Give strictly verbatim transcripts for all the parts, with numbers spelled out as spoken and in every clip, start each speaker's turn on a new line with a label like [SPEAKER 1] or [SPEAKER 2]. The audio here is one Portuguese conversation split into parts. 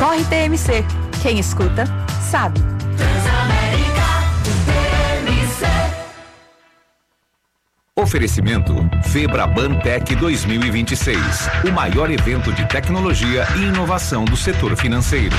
[SPEAKER 1] Corre T M C. Quem escuta, sabe.
[SPEAKER 2] Oferecimento Febraban Tech dois mil e vinte e seis, o maior evento de tecnologia e inovação do setor financeiro.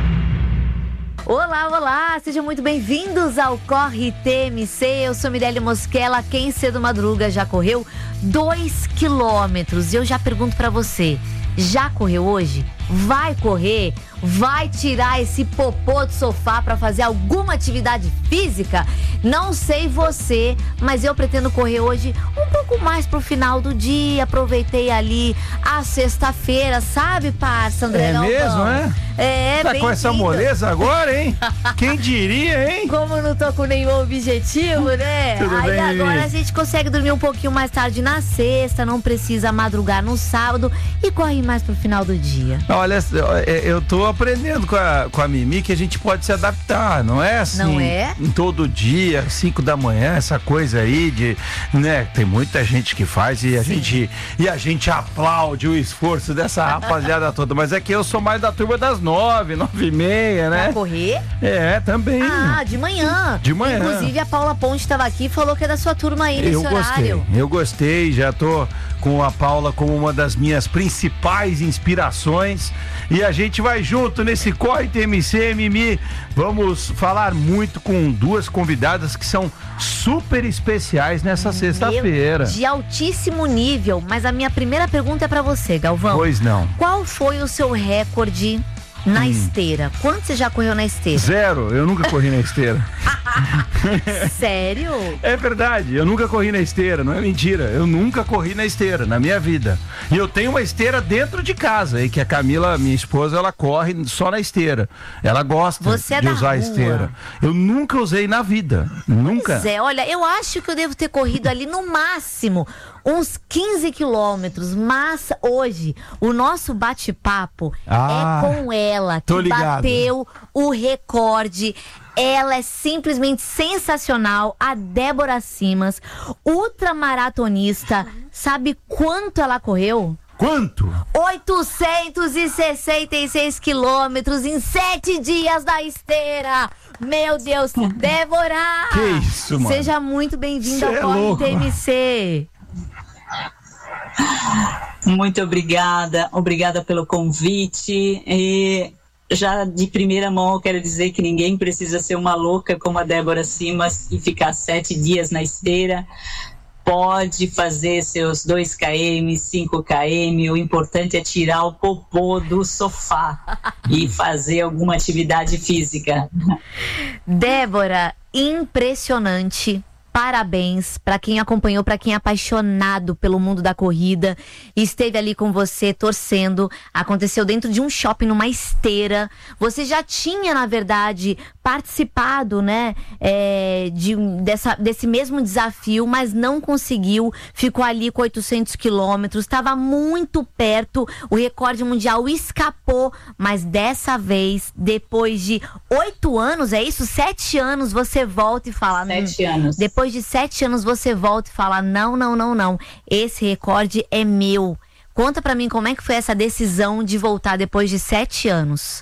[SPEAKER 3] Olá, olá, sejam muito bem-vindos ao Corre T M C, eu sou Mirelle Mosquela. Quem cedo madruga já correu dois quilômetros e eu já pergunto pra você, já correu hoje? Vai correr? Vai tirar esse popô do sofá para fazer alguma atividade física? Não sei você, mas eu pretendo correr hoje um pouco mais pro final do dia. Aproveitei ali a sexta-feira, sabe, parça, André?
[SPEAKER 4] É
[SPEAKER 3] Galvão?
[SPEAKER 4] mesmo, é?
[SPEAKER 3] É,
[SPEAKER 4] tá com essa moleza agora, hein? Quem diria, hein?
[SPEAKER 3] Como não tô com nenhum objetivo, né?
[SPEAKER 4] Tudo
[SPEAKER 3] Aí
[SPEAKER 4] bem,
[SPEAKER 3] agora
[SPEAKER 4] Lili?
[SPEAKER 3] a gente consegue dormir um pouquinho mais tarde na sexta, não precisa madrugar no sábado e corre mais pro final do dia.
[SPEAKER 4] Olha, eu tô aprendendo com a, com a Mimi que a gente pode se adaptar, não é assim?
[SPEAKER 3] Não é?
[SPEAKER 4] Em todo dia, cinco da manhã, essa coisa aí de, né? Tem muita gente que faz e a
[SPEAKER 3] Sim.
[SPEAKER 4] gente e a gente aplaude o esforço dessa rapaziada toda, mas é que eu sou mais da turma das nove, nove e meia, né?
[SPEAKER 3] Pra correr?
[SPEAKER 4] É, também.
[SPEAKER 3] Ah, de manhã.
[SPEAKER 4] De manhã.
[SPEAKER 3] Inclusive a Paula Ponte estava aqui e falou que é da sua turma aí nesse
[SPEAKER 4] Eu gostei,
[SPEAKER 3] horário.
[SPEAKER 4] eu gostei, já tô com a Paula como uma das minhas principais inspirações e a gente vai junto nesse Corre T M C, Mimi. Vamos falar muito com duas convidadas que são super especiais nessa sexta-feira.
[SPEAKER 3] De altíssimo nível, mas a minha primeira pergunta é pra você, Galvão.
[SPEAKER 4] Pois não.
[SPEAKER 3] Qual foi o seu recorde na
[SPEAKER 4] Hum.
[SPEAKER 3] esteira? Quanto você já correu na esteira?
[SPEAKER 4] Zero, eu nunca corri na esteira.
[SPEAKER 3] Sério?
[SPEAKER 4] É verdade, eu nunca corri na esteira, não é mentira. Eu nunca corri na esteira na minha vida. E eu tenho uma esteira dentro de casa, e que a Camila, minha esposa, ela corre só na esteira. Ela gosta
[SPEAKER 3] Você é
[SPEAKER 4] de
[SPEAKER 3] da
[SPEAKER 4] usar a
[SPEAKER 3] rua.
[SPEAKER 4] esteira. Eu nunca usei na vida, nunca.
[SPEAKER 3] Zé, olha, eu acho que eu devo ter corrido ali no máximo uns quinze quilômetros, mas hoje o nosso bate-papo
[SPEAKER 4] Ah,
[SPEAKER 3] é com ela,
[SPEAKER 4] tô
[SPEAKER 3] que
[SPEAKER 4] ligado.
[SPEAKER 3] bateu o recorde. Ela é simplesmente sensacional, a Débora Simas, ultramaratonista. Sabe quanto ela correu?
[SPEAKER 4] Quanto?
[SPEAKER 3] oitocentos e sessenta e seis quilômetros em sete dias da esteira. Meu Deus, Débora!
[SPEAKER 4] Que isso, mano?
[SPEAKER 3] Seja muito bem-vinda
[SPEAKER 4] Cê é
[SPEAKER 3] ao Corre
[SPEAKER 4] louco.
[SPEAKER 3] T M C.
[SPEAKER 5] Muito obrigada, obrigada pelo convite. E já de primeira mão eu quero dizer que ninguém precisa ser uma louca como a Débora Simas e ficar sete dias na esteira. Pode fazer seus dois quilômetros, cinco quilômetros, o importante é tirar o popô do sofá e fazer alguma atividade física.
[SPEAKER 3] Débora, impressionante. Parabéns para quem acompanhou, para quem é apaixonado pelo mundo da corrida, esteve ali com você torcendo. Aconteceu dentro de um shopping, numa esteira. Você já tinha, na verdade, participado, né, é, de, dessa, desse mesmo desafio, mas não conseguiu. Ficou ali com oitocentos quilômetros, estava muito perto. O recorde mundial escapou, mas dessa vez, depois de oito anos, é isso? Sete anos, você volta e fala...
[SPEAKER 5] Sete
[SPEAKER 3] hum,
[SPEAKER 5] anos.
[SPEAKER 3] Depois de sete anos você volta e fala, não, não, não, não, esse recorde é meu. Conta pra mim como é que foi essa decisão de voltar depois de sete anos.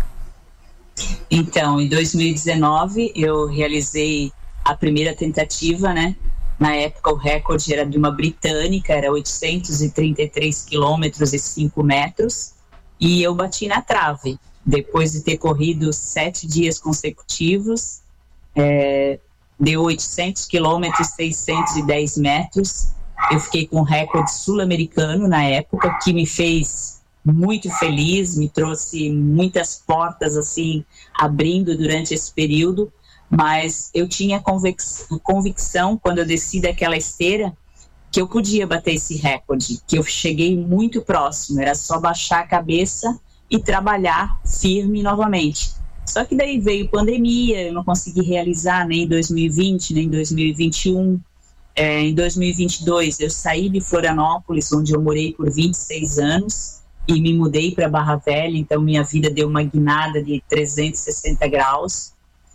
[SPEAKER 5] Então, em dois mil e dezenove eu realizei a primeira tentativa, né? Na época o recorde era de uma britânica, era oitocentos e trinta e três quilômetros e cinco metros, e eu bati na trave. Depois de ter corrido sete dias consecutivos, é, deu oitocentos quilômetros, seiscentos e dez metros. Eu fiquei com um recorde sul-americano na época, que me fez muito feliz, me trouxe muitas portas assim, abrindo durante esse período, mas eu tinha convic- convicção, quando eu desci daquela esteira, que eu podia bater esse recorde, que eu cheguei muito próximo, era só baixar a cabeça e trabalhar firme novamente. Só que daí veio pandemia, eu não consegui realizar nem em dois mil e vinte, nem em dois mil e vinte e um. É, em dois mil e vinte e dois eu saí de Florianópolis, onde eu morei por vinte e seis anos, e me mudei para Barra Velha, então minha vida deu uma guinada de trezentos e sessenta graus.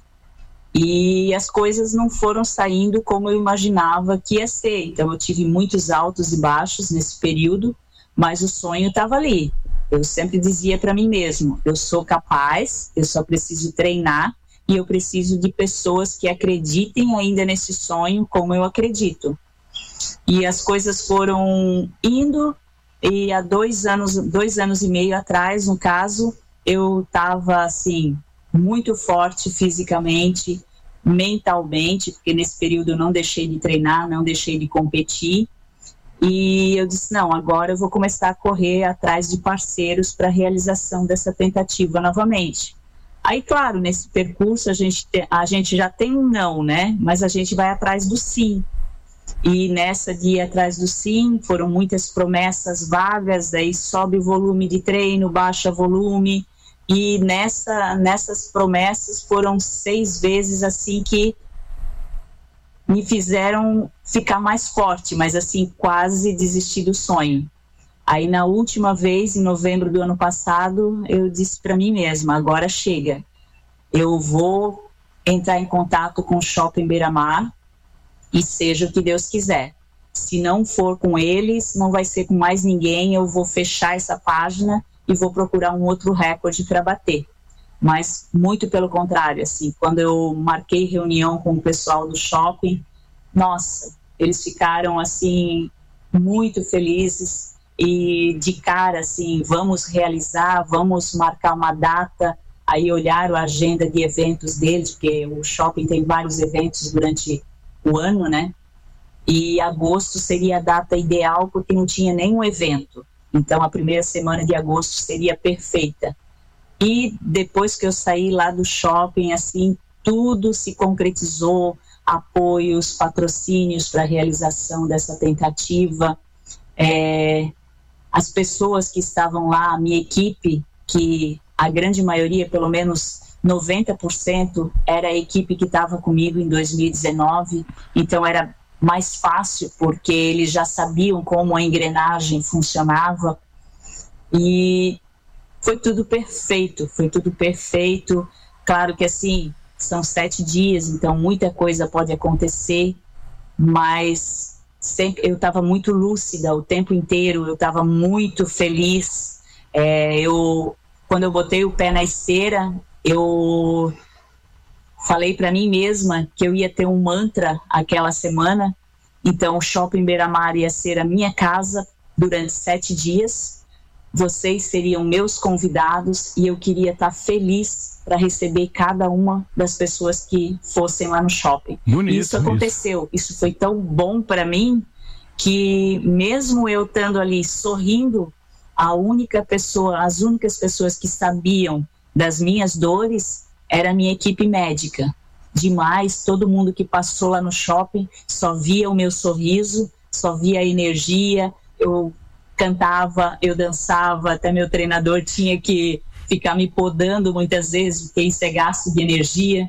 [SPEAKER 5] E as coisas não foram saindo como eu imaginava que ia ser. Então eu tive muitos altos e baixos nesse período, mas o sonho estava ali. Eu sempre dizia para mim mesmo, eu sou capaz, eu só preciso treinar e eu preciso de pessoas que acreditem ainda nesse sonho como eu acredito. E as coisas foram indo, e há dois anos, dois anos e meio atrás, no caso, eu estava assim, muito forte fisicamente, mentalmente, porque nesse período eu não deixei de treinar, não deixei de competir. E eu disse, não, agora eu vou começar a correr atrás de parceiros para a realização dessa tentativa novamente. Aí, claro, nesse percurso a gente, a gente já tem um não, né? Mas a gente vai atrás do sim. E nessa de ir atrás do sim, foram muitas promessas vagas, daí sobe o volume de treino, baixa volume. E nessa, nessas promessas foram seis vezes assim que me fizeram ficar mais forte, mas assim, quase desistir do sonho. Aí na última vez, em novembro do ano passado, eu disse para mim mesma, agora chega. Eu vou entrar em contato com o Shopping Beira-Mar e seja o que Deus quiser. Se não for com eles, não vai ser com mais ninguém, eu vou fechar essa página e vou procurar um outro recorde para bater. Mas muito pelo contrário, assim, quando eu marquei reunião com o pessoal do shopping, nossa, eles ficaram assim muito felizes e de cara assim, vamos realizar, vamos marcar uma data. Aí olharam a agenda de eventos deles, porque o shopping tem vários eventos durante o ano, né? E agosto seria a data ideal porque não tinha nenhum evento. Então a primeira semana de agosto seria perfeita. E depois que eu saí lá do shopping, assim, tudo se concretizou, apoios, patrocínios para a realização dessa tentativa. É, as pessoas que estavam lá, a minha equipe, que a grande maioria, pelo menos noventa por cento, era a equipe que estava comigo em dois mil e dezenove, então era mais fácil, porque eles já sabiam como a engrenagem funcionava. E foi tudo perfeito, foi tudo perfeito. Claro que assim, são sete dias, então muita coisa pode acontecer, mas sempre, eu estava muito lúcida o tempo inteiro, eu estava muito feliz. É, eu, quando eu botei o pé na esteira, eu falei para mim mesma que eu ia ter um mantra aquela semana, então o Shopping Beira-Mar ia ser a minha casa durante sete dias. Vocês seriam meus convidados e eu queria estar feliz para receber cada uma das pessoas que fossem lá no shopping.
[SPEAKER 4] Bonito,
[SPEAKER 5] isso aconteceu, isso. isso foi tão bom para mim que mesmo eu estando ali sorrindo, a única pessoa, as únicas pessoas que sabiam das minhas dores era a minha equipe médica. Demais, todo mundo que passou lá no shopping só via o meu sorriso, só via a energia. Eu cantava, eu dançava, até meu treinador tinha que ficar me podando muitas vezes, porque isso é gasto de energia.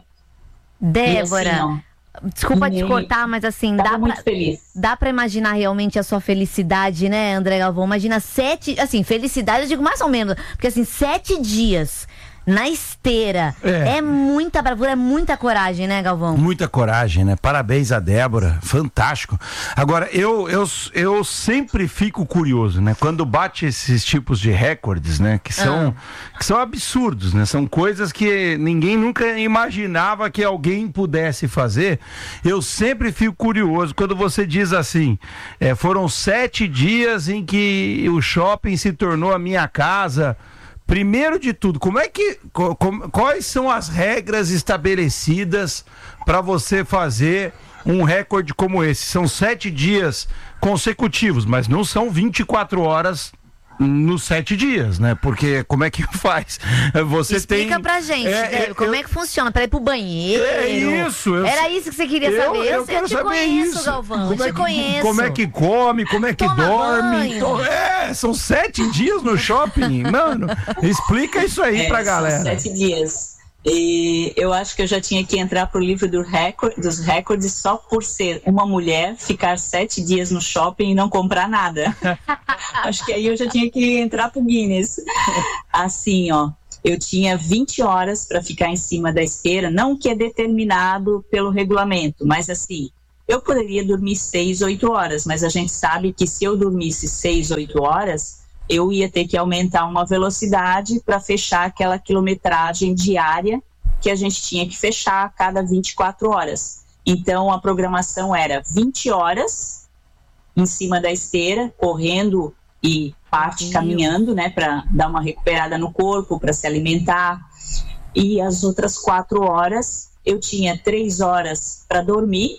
[SPEAKER 3] Débora, assim, desculpa te cortar, mas assim, dá
[SPEAKER 5] muito
[SPEAKER 3] pra,
[SPEAKER 5] feliz.
[SPEAKER 3] dá pra imaginar realmente a sua felicidade, né, André Galvão? Imagina sete, assim, felicidade eu digo mais ou menos, porque assim, sete dias na esteira, é. é muita bravura, é muita coragem, né, Galvão?
[SPEAKER 4] Muita coragem, né? Parabéns a Débora, fantástico. Agora, eu, eu, eu sempre fico curioso, né? Quando bate esses tipos de recordes, né? Que são, ah. que são absurdos, né? São coisas que ninguém nunca imaginava que alguém pudesse fazer. Eu sempre fico curioso quando você diz assim, é, foram sete dias em que o shopping se tornou a minha casa. Primeiro de tudo, como é que, com, quais são as regras estabelecidas para você fazer um recorde como esse? São sete dias consecutivos, mas não são vinte e quatro horas nos sete dias, né? Porque como é que faz? Você
[SPEAKER 3] Explica
[SPEAKER 4] tem...
[SPEAKER 3] pra gente,
[SPEAKER 4] é,
[SPEAKER 3] Débora, como
[SPEAKER 4] eu...
[SPEAKER 3] é que funciona? Pra ir pro banheiro?
[SPEAKER 4] É isso. Eu...
[SPEAKER 3] Era isso que você queria saber?
[SPEAKER 4] Eu, eu, eu quero
[SPEAKER 3] te
[SPEAKER 4] saber
[SPEAKER 3] conheço,
[SPEAKER 4] isso.
[SPEAKER 3] Galvão,
[SPEAKER 4] como
[SPEAKER 3] eu
[SPEAKER 4] é
[SPEAKER 3] te
[SPEAKER 4] que,
[SPEAKER 3] conheço.
[SPEAKER 4] Como é que come, como é que
[SPEAKER 3] Toma
[SPEAKER 4] dorme.
[SPEAKER 3] banho.
[SPEAKER 4] É, são sete dias no shopping. Mano, explica isso aí
[SPEAKER 5] é,
[SPEAKER 4] pra galera.
[SPEAKER 5] São sete dias. E eu acho que eu já tinha que entrar pro livro do recorde, dos recordes só por ser uma mulher, ficar sete dias no shopping e não comprar nada. Acho que aí eu já tinha que entrar pro Guinness. Assim, ó, eu tinha vinte horas para ficar em cima da esteira, não que é determinado pelo regulamento, mas assim, eu poderia dormir seis, oito horas, mas a gente sabe que se eu dormisse seis, oito horas, eu ia ter que aumentar uma velocidade para fechar aquela quilometragem diária que a gente tinha que fechar a cada vinte e quatro horas. Então, a programação era vinte horas em cima da esteira, correndo e parte caminhando, né, para dar uma recuperada no corpo, para se alimentar. E as outras quatro horas, eu tinha três horas para dormir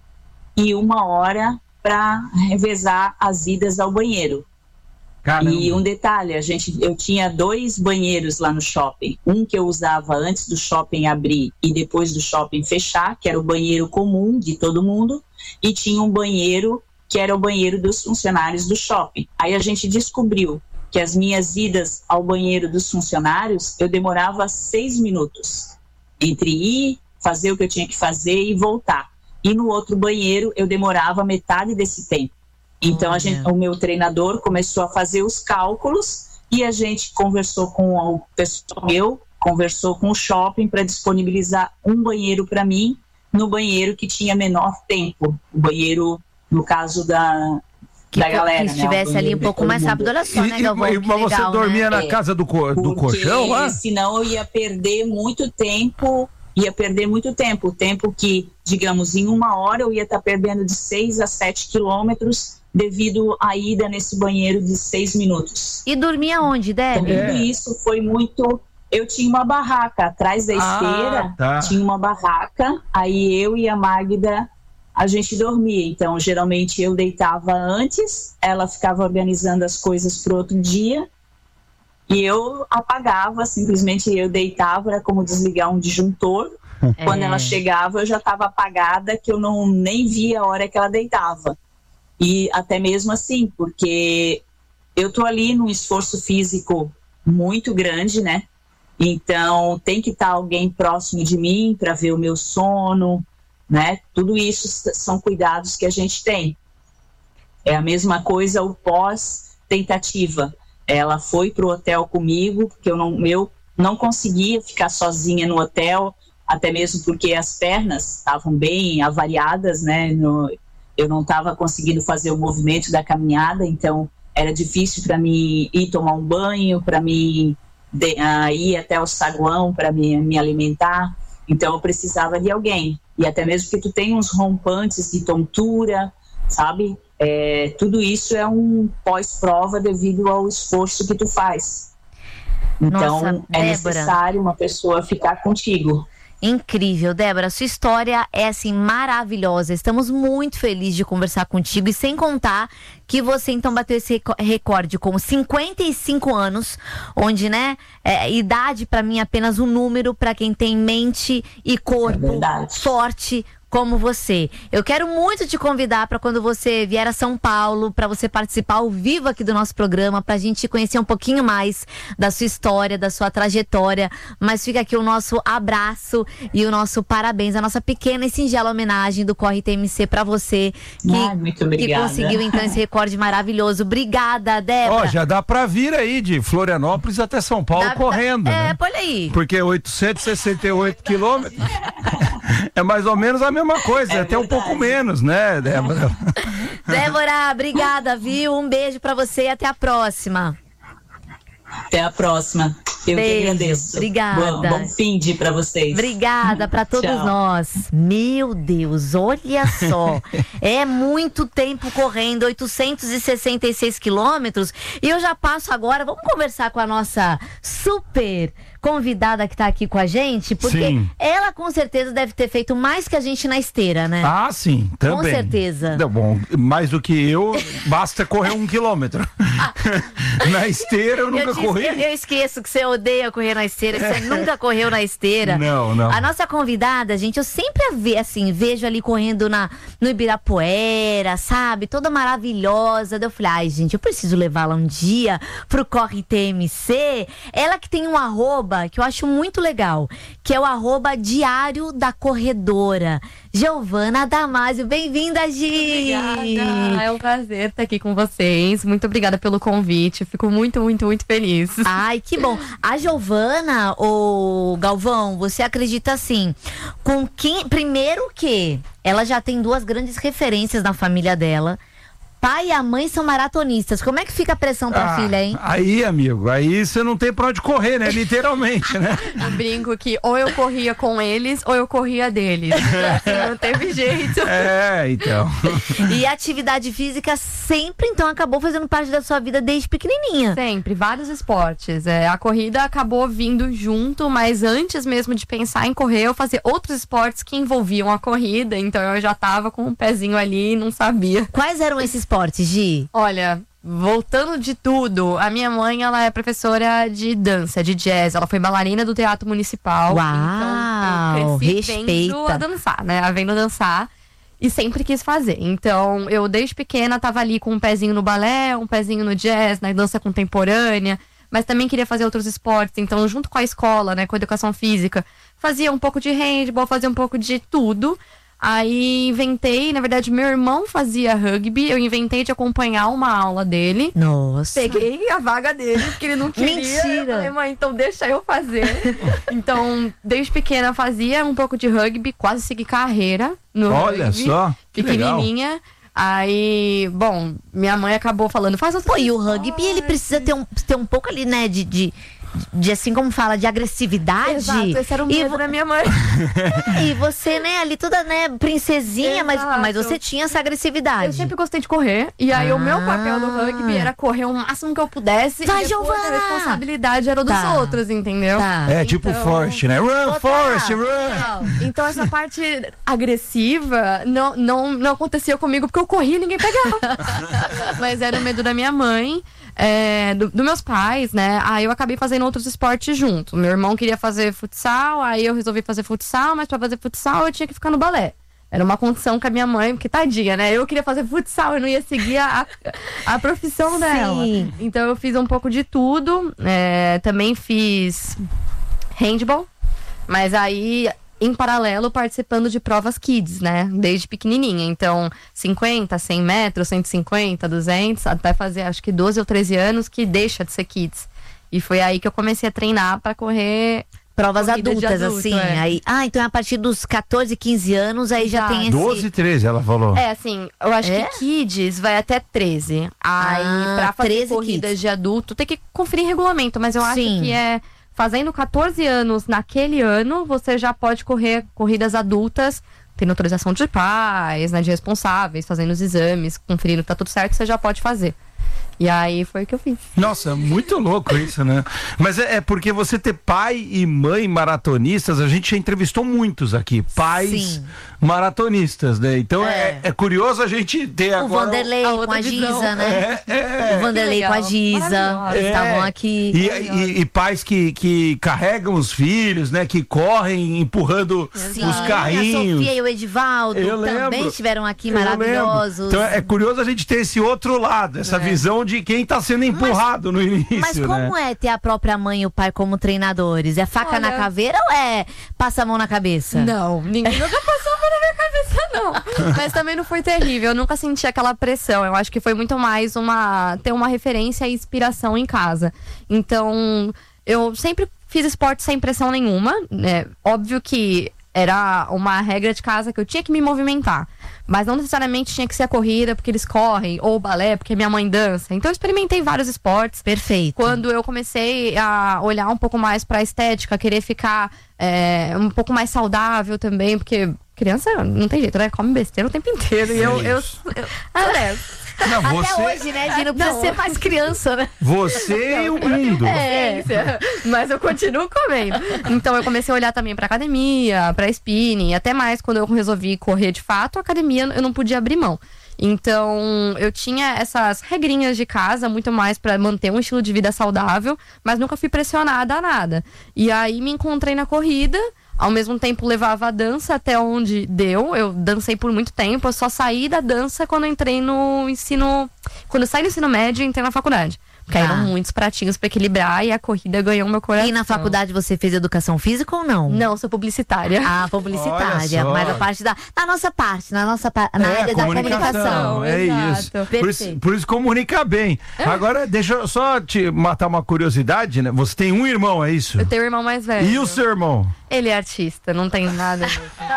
[SPEAKER 5] e uma hora para revezar as idas ao banheiro. Caramba. E um detalhe, a gente, eu tinha dois banheiros lá no shopping. Um que eu usava antes do shopping abrir e depois do shopping fechar, que era o banheiro comum de todo mundo, e tinha um banheiro que era o banheiro dos funcionários do shopping. Aí a gente descobriu que as minhas idas ao banheiro dos funcionários, eu demorava seis minutos entre ir, fazer o que eu tinha que fazer e voltar. E no outro banheiro eu demorava metade desse tempo. Então a gente, o meu treinador começou a fazer os cálculos e a gente conversou com o pessoal meu, conversou com o shopping para disponibilizar um banheiro para mim no banheiro que tinha menor tempo. O banheiro, no caso da,
[SPEAKER 3] que
[SPEAKER 5] da galera.
[SPEAKER 3] Que estivesse
[SPEAKER 5] né,
[SPEAKER 3] ali um pouco mais rápido, olha só, né, Galvão?
[SPEAKER 4] E, mas você dormia, né, na
[SPEAKER 5] é,
[SPEAKER 4] casa do, co do colchão lá?
[SPEAKER 5] Senão eu ia perder muito tempo, ia perder muito tempo. O tempo que, digamos, em uma hora eu ia estar perdendo de seis a sete quilômetros devido à ida nesse banheiro de seis minutos.
[SPEAKER 3] E dormia onde, Debbie?
[SPEAKER 5] Tudo isso foi muito... Eu tinha uma barraca atrás da esteira,
[SPEAKER 4] ah, tá.
[SPEAKER 5] tinha uma barraca, aí eu e a Magda, a gente dormia. Então, geralmente eu deitava antes, ela ficava organizando as coisas para outro dia, e eu apagava, simplesmente eu deitava, era como desligar um disjuntor. É. Quando ela chegava, eu já estava apagada, que eu não nem via a hora que ela deitava. E até mesmo assim, porque eu tô ali num esforço físico muito grande, né? Então tem que estar alguém próximo de mim para ver o meu sono, né? Tudo isso são cuidados que a gente tem. É a mesma coisa o pós-tentativa. Ela foi pro hotel comigo, porque eu não, eu não conseguia ficar sozinha no hotel, até mesmo porque as pernas estavam bem avariadas, né? No, eu não estava conseguindo fazer o movimento da caminhada, então era difícil para mim ir tomar um banho, para mim de, uh, ir até o saguão para me, me alimentar. Então eu precisava de alguém. E até mesmo porque tu tem uns rompantes de tontura, sabe? É, tudo isso é um pós-prova devido ao esforço que tu faz. Então
[SPEAKER 3] Nossa,
[SPEAKER 5] é
[SPEAKER 3] Débora,
[SPEAKER 5] necessário uma pessoa ficar contigo.
[SPEAKER 3] Incrível, Débora, sua história é assim maravilhosa, estamos muito felizes de conversar contigo e sem contar que você então bateu esse recorde com cinquenta e cinco anos, onde, né, é, idade pra mim é apenas um número pra quem tem mente e corpo
[SPEAKER 5] é
[SPEAKER 3] forte como você. Eu quero muito te convidar para quando você vier a São Paulo, para você participar ao vivo aqui do nosso programa, pra gente conhecer um pouquinho mais da sua história, da sua trajetória. Mas fica aqui o nosso abraço e o nosso parabéns, a nossa pequena e singela homenagem do Corre T M C para você, que,
[SPEAKER 5] ah, muito obrigada.
[SPEAKER 3] que conseguiu então esse recorde maravilhoso. Obrigada, Débora.
[SPEAKER 4] Ó, já dá para vir aí de Florianópolis até São Paulo dá, correndo,
[SPEAKER 3] dá,
[SPEAKER 4] né?
[SPEAKER 3] É, olha aí.
[SPEAKER 4] Porque oitocentos e sessenta e oito quilômetros é mais ou menos a mesma coisa, é até verdade. Um pouco menos, né, Débora?
[SPEAKER 3] Débora, obrigada, viu? Um beijo pra você e até a próxima.
[SPEAKER 5] Até a próxima. Eu
[SPEAKER 3] Beijo.
[SPEAKER 5] que agradeço.
[SPEAKER 3] Obrigada.
[SPEAKER 5] Bom, bom fim de pra vocês.
[SPEAKER 3] Obrigada pra todos
[SPEAKER 5] Tchau.
[SPEAKER 3] nós. Meu Deus, olha só. É muito tempo correndo, oitocentos e sessenta e seis quilômetros. E eu já passo agora, vamos conversar com a nossa super convidada que tá aqui com a gente, porque sim. ela com certeza deve ter feito mais que a gente na esteira, né?
[SPEAKER 4] Ah, sim, também.
[SPEAKER 3] Com certeza.
[SPEAKER 4] Tá bom, mais do que eu, basta correr um quilômetro. Na esteira eu nunca
[SPEAKER 3] eu te,
[SPEAKER 4] corri.
[SPEAKER 3] Eu, eu esqueço que você odeia correr na esteira, que você nunca correu na esteira.
[SPEAKER 4] Não, não.
[SPEAKER 3] A nossa convidada, gente, eu sempre a ve, assim, vejo ali correndo na, no Ibirapuera, sabe? Toda maravilhosa. Daí eu falei, ai, gente, eu preciso levá-la um dia pro Corre T M C. Ela que tem um arroba que eu acho muito legal, que é o arroba Diário da Corredora. Giovana Damasio, bem-vinda, Gi!
[SPEAKER 6] Obrigada, é um prazer estar aqui com vocês. Muito obrigada pelo convite, fico muito, muito, muito feliz.
[SPEAKER 3] Ai, que bom. A Giovana, ô Galvão, você acredita assim, com quem... Primeiro que ela já tem duas grandes referências na família dela, pai e a mãe são maratonistas. Como é que fica a pressão pra
[SPEAKER 4] Ah,
[SPEAKER 3] filha, hein?
[SPEAKER 4] Aí, amigo, aí você não tem pra onde correr, né? Literalmente, né?
[SPEAKER 6] Eu brinco que ou eu corria com eles ou eu corria deles. Assim, não teve jeito.
[SPEAKER 4] É, então.
[SPEAKER 3] E a atividade física sempre, então, acabou fazendo parte da sua vida desde pequenininha.
[SPEAKER 6] Sempre, vários esportes. É, a corrida acabou vindo junto, mas antes mesmo de pensar em correr, eu fazia outros esportes que envolviam a corrida, então eu já tava com um pezinho ali e não sabia.
[SPEAKER 3] Quais eram esses esportes, Gi?
[SPEAKER 6] Olha, voltando de tudo, a minha mãe, ela é professora de dança, de jazz, ela foi bailarina do Teatro Municipal.
[SPEAKER 3] Uau,
[SPEAKER 6] então eu cresci
[SPEAKER 3] respeita.
[SPEAKER 6] vendo a dançar, né? A vendo dançar. E sempre quis fazer. Então, eu desde pequena tava ali com um pezinho no balé, um pezinho no jazz, na dança contemporânea, mas também queria fazer outros esportes. Então, junto com a escola, né, com a educação física, fazia um pouco de handball, fazia um pouco de tudo. Aí inventei, na verdade, meu irmão fazia rugby, eu inventei de acompanhar uma aula dele.
[SPEAKER 3] Nossa.
[SPEAKER 6] Peguei a vaga dele, porque ele não queria.
[SPEAKER 3] Mentira.
[SPEAKER 6] Eu falei, mãe, então deixa eu fazer. Então, desde pequena fazia um pouco de rugby, quase segui carreira no
[SPEAKER 4] Olha
[SPEAKER 6] rugby.
[SPEAKER 4] só, que legal.
[SPEAKER 6] Pequenininha. Aí, bom, minha mãe acabou falando, faz outro.
[SPEAKER 3] Pô, e o rugby, ele precisa ter um, ter um pouco ali, né, de, de, de assim como fala, de agressividade.
[SPEAKER 6] Exato, esse era o
[SPEAKER 3] E
[SPEAKER 6] medo
[SPEAKER 3] vo-
[SPEAKER 6] da minha mãe.
[SPEAKER 3] E você, né, ali toda, né, princesinha, mas,
[SPEAKER 6] Exato.
[SPEAKER 3] mas você tinha essa agressividade.
[SPEAKER 6] Eu sempre gostei de correr. E aí, o meu
[SPEAKER 3] Ah.
[SPEAKER 6] papel no rugby era correr o máximo que eu pudesse.
[SPEAKER 3] Vai,
[SPEAKER 6] e depois
[SPEAKER 3] Giovana!
[SPEAKER 6] a responsabilidade era dos
[SPEAKER 3] Tá.
[SPEAKER 6] outros, entendeu?
[SPEAKER 3] Tá.
[SPEAKER 4] É tipo
[SPEAKER 6] Então-
[SPEAKER 4] Forrest, né? Run,
[SPEAKER 3] Total.
[SPEAKER 4] Forrest, run!
[SPEAKER 6] Então essa parte agressiva não, não, não acontecia comigo porque eu corria e ninguém pegava. Mas era o medo da minha mãe, é, do, dos meus pais, né? Aí eu acabei fazendo outros esportes junto. Meu irmão queria fazer futsal, aí eu resolvi fazer futsal, mas pra fazer futsal eu tinha que ficar no balé. Era uma condição com a minha mãe, porque tadinha, né? Eu queria fazer futsal, eu não ia seguir a, a profissão dela.
[SPEAKER 3] Sim.
[SPEAKER 6] Então eu fiz um pouco de tudo. é, também fiz handball, mas aí em paralelo participando de provas kids, né? Desde pequenininha. Então, cinquenta, cem metros, cento e cinquenta, duzentos, até fazer acho que doze ou treze anos que deixa de ser kids. E foi aí que eu comecei a treinar pra correr
[SPEAKER 3] Provas
[SPEAKER 6] corrida de
[SPEAKER 3] adultas,
[SPEAKER 6] adulto,
[SPEAKER 3] assim.
[SPEAKER 6] é.
[SPEAKER 3] Aí, ah, então é a partir dos catorze, quinze anos, aí já
[SPEAKER 6] Exato.
[SPEAKER 3] tem esse...
[SPEAKER 4] doze, treze, ela falou.
[SPEAKER 6] É, assim, eu acho
[SPEAKER 3] É?
[SPEAKER 6] que kids vai até treze. Aí,
[SPEAKER 3] Ah,
[SPEAKER 6] pra fazer
[SPEAKER 3] treze
[SPEAKER 6] corridas
[SPEAKER 3] kids.
[SPEAKER 6] de adulto, tem que conferir regulamento, mas eu acho
[SPEAKER 3] Sim.
[SPEAKER 6] que é fazendo catorze anos naquele ano, você já pode correr corridas adultas, tendo autorização de pais, né, de responsáveis, fazendo os exames, conferindo que tá tudo certo, você já pode fazer. E aí foi o que eu fiz.
[SPEAKER 4] Nossa, muito louco isso, né? Mas é, é porque você ter pai e mãe maratonistas, a gente já entrevistou muitos aqui, pais
[SPEAKER 3] Sim.
[SPEAKER 4] maratonistas, né? Então é,
[SPEAKER 3] É.
[SPEAKER 4] é curioso a gente ter
[SPEAKER 3] O
[SPEAKER 4] agora...
[SPEAKER 3] Vanderlei
[SPEAKER 6] a
[SPEAKER 3] com
[SPEAKER 6] outra
[SPEAKER 3] a
[SPEAKER 6] visão.
[SPEAKER 3] Giza, né?
[SPEAKER 4] É, é.
[SPEAKER 3] O Vanderlei com a
[SPEAKER 6] Legal.
[SPEAKER 3] Giza.
[SPEAKER 6] Maravilhosa.
[SPEAKER 3] Eles estavam aqui.
[SPEAKER 4] E, e- e pais que, que carregam os filhos, né? Que correm empurrando
[SPEAKER 3] Sim.
[SPEAKER 4] os
[SPEAKER 3] A
[SPEAKER 4] carrinhos.
[SPEAKER 3] Sofia e o Edivaldo
[SPEAKER 4] Eu
[SPEAKER 3] também
[SPEAKER 4] lembro.
[SPEAKER 3] estiveram aqui,
[SPEAKER 4] Eu
[SPEAKER 3] maravilhosos.
[SPEAKER 4] lembro. Então é curioso a gente ter esse outro lado, essa visão de quem tá sendo empurrado no início,
[SPEAKER 3] Mas como
[SPEAKER 4] né?
[SPEAKER 3] é ter a própria mãe e o pai como treinadores? É faca
[SPEAKER 6] Olha-
[SPEAKER 3] na caveira ou é passa a mão na cabeça?
[SPEAKER 6] Não, ninguém nunca passou pela minha cabeça, não. Mas também não foi terrível, eu nunca senti aquela pressão. Eu acho que foi muito mais uma ter uma referência e inspiração em casa. Então, eu sempre fiz esporte sem pressão nenhuma, né? Óbvio que era uma regra de casa que eu tinha que me movimentar. Mas não necessariamente tinha que ser a corrida, porque eles correm, ou o balé, porque minha mãe dança. Então eu experimentei vários esportes.
[SPEAKER 3] Perfeito.
[SPEAKER 6] Quando eu comecei a olhar um pouco mais pra estética, querer ficar é, um pouco mais saudável também, porque criança não tem jeito, né? Come besteira o tempo inteiro. E eu, eu, eu, é,
[SPEAKER 4] Não,
[SPEAKER 3] Até
[SPEAKER 4] você,
[SPEAKER 3] hoje, né, Gino? Precisa
[SPEAKER 6] Não.
[SPEAKER 3] ser mais criança, né?
[SPEAKER 4] você e o mundo.
[SPEAKER 6] É, mas eu continuo comendo. Então eu comecei a olhar também pra academia, pra spinning, até mais quando eu resolvi correr de fato, a academia eu não podia abrir mão. Então eu tinha essas regrinhas de casa, muito mais pra manter um estilo de vida saudável, mas nunca fui pressionada a nada. E aí me encontrei na corrida. Ao mesmo tempo levava a dança até onde deu. Eu dancei por muito tempo. Eu só saí da dança quando eu entrei no ensino... Quando eu saí do ensino médio, eu entrei na faculdade. Porque
[SPEAKER 3] Tá.
[SPEAKER 6] eram muitos pratinhos pra equilibrar e a corrida ganhou meu coração.
[SPEAKER 3] E na faculdade você fez educação física ou não?
[SPEAKER 6] Não, sou publicitária.
[SPEAKER 3] Ah, publicitária.
[SPEAKER 4] Olha só.
[SPEAKER 3] Mas a parte da. Na nossa parte, na nossa pa- na
[SPEAKER 4] É,
[SPEAKER 3] área da comunicação.
[SPEAKER 4] É
[SPEAKER 6] Exato.
[SPEAKER 4] isso. Por, isso.
[SPEAKER 3] Perfeito.
[SPEAKER 4] por isso comunica bem. Agora, deixa eu só te matar uma curiosidade, né? Você tem um irmão, é isso?
[SPEAKER 6] Eu tenho um irmão mais velho.
[SPEAKER 4] E o seu irmão?
[SPEAKER 6] Ele é artista, não tem nada a ver.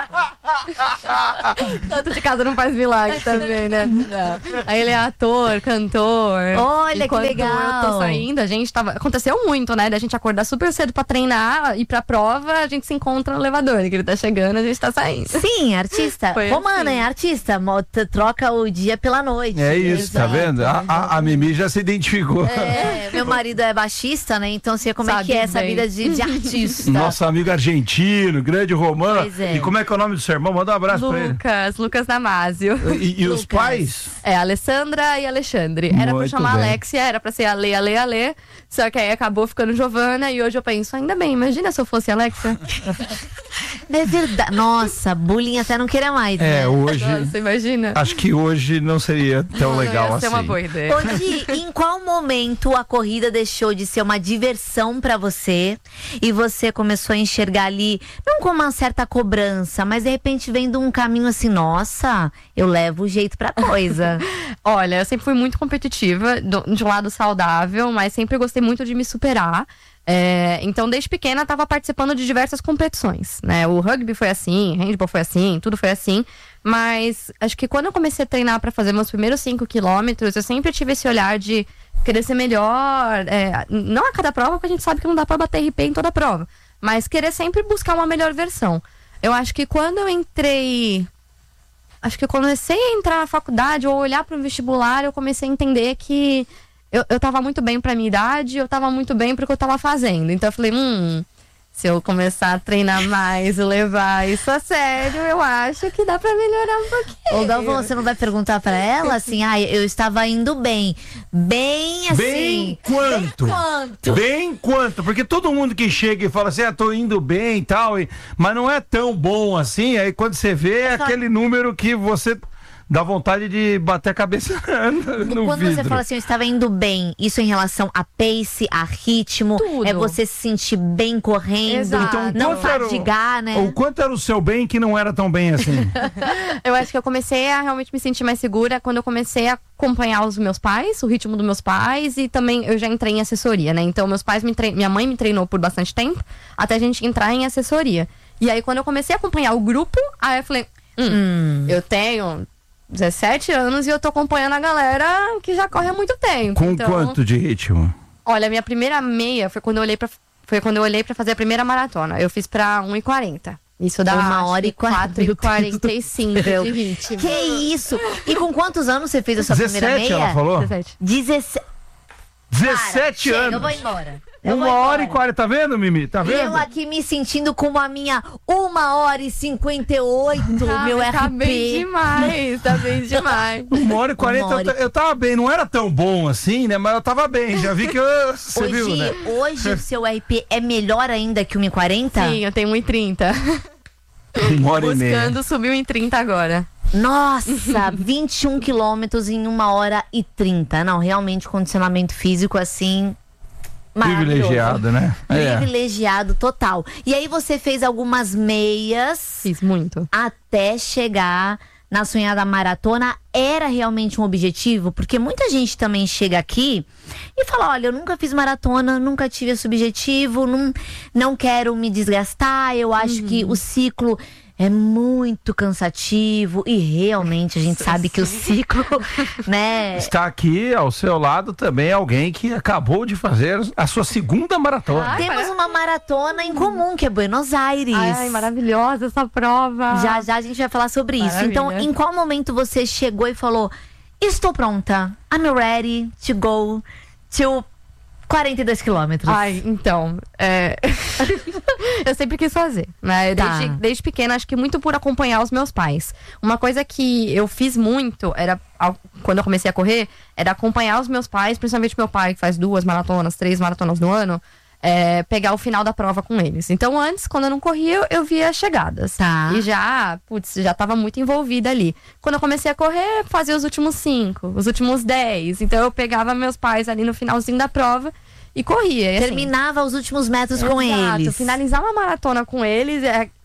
[SPEAKER 6] Tanto de casa não faz milagre também, né? Aí ele é ator, cantor.
[SPEAKER 3] Olha,
[SPEAKER 6] e
[SPEAKER 3] que legal.
[SPEAKER 6] Eu tô saindo, a gente tava... Aconteceu muito, né? Da gente acordar super cedo pra treinar, ir pra prova, a gente se encontra no elevador. Que ele tá chegando, a gente tá saindo.
[SPEAKER 3] Sim, artista.
[SPEAKER 6] Foi
[SPEAKER 3] Romana
[SPEAKER 6] assim.
[SPEAKER 3] é artista. mo- t- Troca o dia pela noite.
[SPEAKER 4] É isso, tá
[SPEAKER 3] Exato.
[SPEAKER 4] vendo? A, a, a Mimi já se identificou.
[SPEAKER 3] É, meu marido é baixista, né? Então sei como é
[SPEAKER 6] Sabe
[SPEAKER 3] que é essa
[SPEAKER 6] bem.
[SPEAKER 3] vida de, de artista.
[SPEAKER 4] Nosso amigo argentino, grande Romana.
[SPEAKER 3] Pois é.
[SPEAKER 4] E como é que é o nome do seu irmão? Manda um abraço pra ele.
[SPEAKER 6] Lucas, Lucas Damásio.
[SPEAKER 4] E, e os
[SPEAKER 3] Lucas.
[SPEAKER 4] pais?
[SPEAKER 6] É, Alessandra e Alexandre. Era pra
[SPEAKER 4] Muito
[SPEAKER 6] chamar
[SPEAKER 4] bem.
[SPEAKER 6] Alexia, era pra ser Ale, Ale, Ale. Só que aí acabou ficando Giovana e hoje eu penso, ainda bem, imagina se eu fosse Alexia.
[SPEAKER 3] É verdade. Nossa, bullying até não querer mais,
[SPEAKER 4] É,
[SPEAKER 3] né?
[SPEAKER 4] hoje.
[SPEAKER 6] Nossa, imagina.
[SPEAKER 4] Acho que hoje não seria tão
[SPEAKER 6] Não
[SPEAKER 4] legal
[SPEAKER 6] ia
[SPEAKER 4] assim.
[SPEAKER 6] ser uma boa ideia.
[SPEAKER 3] Ô, Di, em qual momento a corrida deixou de ser uma diversão pra você e você começou a enxergar ali, não com uma certa cobrança, mas de repente vendo um caminho assim, nossa, eu levo o jeito pra coisa.
[SPEAKER 6] Olha, eu sempre fui muito competitiva, do- de um lado saudável, mas sempre gostei muito de me superar. É, então, desde pequena, estava participando de diversas competições, né? O rugby foi assim, handball foi assim, tudo foi assim. Mas acho que quando eu comecei a treinar para fazer meus primeiros cinco quilômetros, eu sempre tive esse olhar de querer ser melhor. É, não a cada prova, porque a gente sabe que não dá para bater R P em toda prova. Mas querer sempre buscar uma melhor versão. Eu acho que quando eu entrei... Acho que eu comecei a entrar na faculdade ou olhar para o vestibular, eu comecei a entender que eu, eu tava muito bem pra minha idade, eu tava muito bem pro que eu tava fazendo. Então eu falei, hum, se eu começar a treinar mais e levar isso a sério, eu acho que dá pra melhorar um pouquinho.
[SPEAKER 3] Ô, Galvão, você não vai perguntar pra ela assim, ah, eu estava indo bem. Bem assim.
[SPEAKER 4] Bem quanto?
[SPEAKER 3] Bem quanto?
[SPEAKER 4] Bem quanto? Porque todo mundo que chega e fala assim, ah, tô indo bem e tal, e... mas não é tão bom assim, aí quando você vê é
[SPEAKER 3] Só-
[SPEAKER 4] aquele número que você dá vontade de bater a cabeça no
[SPEAKER 3] Quando
[SPEAKER 4] vidro.
[SPEAKER 3] você fala assim, eu estava indo bem, isso em relação a pace, a ritmo,
[SPEAKER 6] Tudo.
[SPEAKER 3] é você se sentir bem correndo,
[SPEAKER 6] Exato.
[SPEAKER 4] Então,
[SPEAKER 3] não
[SPEAKER 4] quanto era o-
[SPEAKER 3] fadigar, né?
[SPEAKER 4] O quanto era o seu bem que não era tão bem assim?
[SPEAKER 6] Eu acho que eu comecei a realmente me sentir mais segura quando eu comecei a acompanhar os meus pais, o ritmo dos meus pais, e também eu já entrei em assessoria, né? Então, meus pais me tre... minha mãe me treinou por bastante tempo, até a gente entrar em assessoria. E aí, quando eu comecei a acompanhar o grupo, aí eu falei, hum,
[SPEAKER 3] Hum.
[SPEAKER 6] eu tenho dezessete anos e eu tô acompanhando a galera que já corre há muito tempo.
[SPEAKER 4] Com
[SPEAKER 6] então,
[SPEAKER 4] quanto de ritmo?
[SPEAKER 6] Olha, minha primeira meia foi quando eu olhei pra, foi quando eu olhei pra fazer a primeira maratona. Eu fiz pra um e quarenta. Isso dá
[SPEAKER 3] Uma
[SPEAKER 6] acho
[SPEAKER 3] hora
[SPEAKER 6] que
[SPEAKER 3] e quarenta.
[SPEAKER 6] quatro e quarenta e cinco
[SPEAKER 3] Meu
[SPEAKER 6] de ritmo.
[SPEAKER 3] Que isso? E com quantos anos você fez a sua primeira
[SPEAKER 4] dezessete,
[SPEAKER 3] meia?
[SPEAKER 4] ela falou?
[SPEAKER 6] dezessete.
[SPEAKER 3] dezessete.
[SPEAKER 4] dezessete
[SPEAKER 3] Chega,
[SPEAKER 4] anos.
[SPEAKER 3] eu vou embora. Eu
[SPEAKER 4] Uma
[SPEAKER 3] vou
[SPEAKER 4] hora e
[SPEAKER 3] embora.
[SPEAKER 4] quarenta, tá vendo, Mimi? Tá
[SPEAKER 3] E
[SPEAKER 4] vendo?
[SPEAKER 3] eu aqui me sentindo como a minha uma hora e cinquenta e oito,
[SPEAKER 6] Ah,
[SPEAKER 3] meu
[SPEAKER 6] mas tá
[SPEAKER 3] R P.
[SPEAKER 6] bem demais, tá bem demais.
[SPEAKER 4] Uma hora e quarenta,
[SPEAKER 3] Uma hora
[SPEAKER 4] eu, ta- eu tava bem. Não era tão bom assim, né? Mas eu tava bem. Já vi que eu, você
[SPEAKER 3] Hoje,
[SPEAKER 4] viu, né?
[SPEAKER 3] hoje o seu R P é melhor ainda que o um e quarenta?
[SPEAKER 6] Sim, eu tenho um e trinta.
[SPEAKER 4] Uma hora e meia.
[SPEAKER 6] Buscando subir um e trinta agora.
[SPEAKER 3] Nossa, vinte e um quilômetros em uma hora e trinta. Não, realmente condicionamento físico assim. Maravilhoso.
[SPEAKER 4] Privilegiado, né? É.
[SPEAKER 3] Privilegiado total. E aí você fez algumas meias
[SPEAKER 6] Fiz muito.
[SPEAKER 3] até chegar na sonhada maratona. Era realmente um objetivo? Porque muita gente também chega aqui e fala, olha, eu nunca fiz maratona, nunca tive esse objetivo, não, não quero me desgastar, eu acho que o ciclo é muito cansativo e realmente a gente sabe que o ciclo, né?
[SPEAKER 4] Está aqui ao seu lado também alguém que acabou de fazer a sua segunda maratona.
[SPEAKER 6] Ai,
[SPEAKER 3] Temos
[SPEAKER 6] parece-
[SPEAKER 3] uma maratona em comum, que é Buenos Aires.
[SPEAKER 6] Ai, maravilhosa essa prova.
[SPEAKER 3] Já já a gente vai falar sobre isso.
[SPEAKER 6] Maravilha.
[SPEAKER 3] Então, em qual momento você chegou e falou: estou pronta, I'm ready to go to quarenta e dois quilômetros?
[SPEAKER 6] Ai, então, é... eu sempre quis fazer, né?
[SPEAKER 3] Tá.
[SPEAKER 6] Desde, desde pequena, acho que muito por acompanhar os meus pais. Uma coisa que eu fiz muito, era ao- quando eu comecei a correr, era acompanhar os meus pais, principalmente meu pai, que faz duas maratonas, três maratonas no ano, é, pegar o final da prova com eles. Então, antes, quando eu não corria, eu, eu via as chegadas.
[SPEAKER 3] Tá.
[SPEAKER 6] E já, putz, já tava muito envolvida ali. Quando eu comecei a correr, fazia os últimos cinco, os últimos dez. Então, eu pegava meus pais ali no finalzinho da prova e corria. E, assim,
[SPEAKER 3] Terminava os últimos metros com
[SPEAKER 6] Exato,
[SPEAKER 3] eles.
[SPEAKER 6] finalizar uma maratona com eles, é,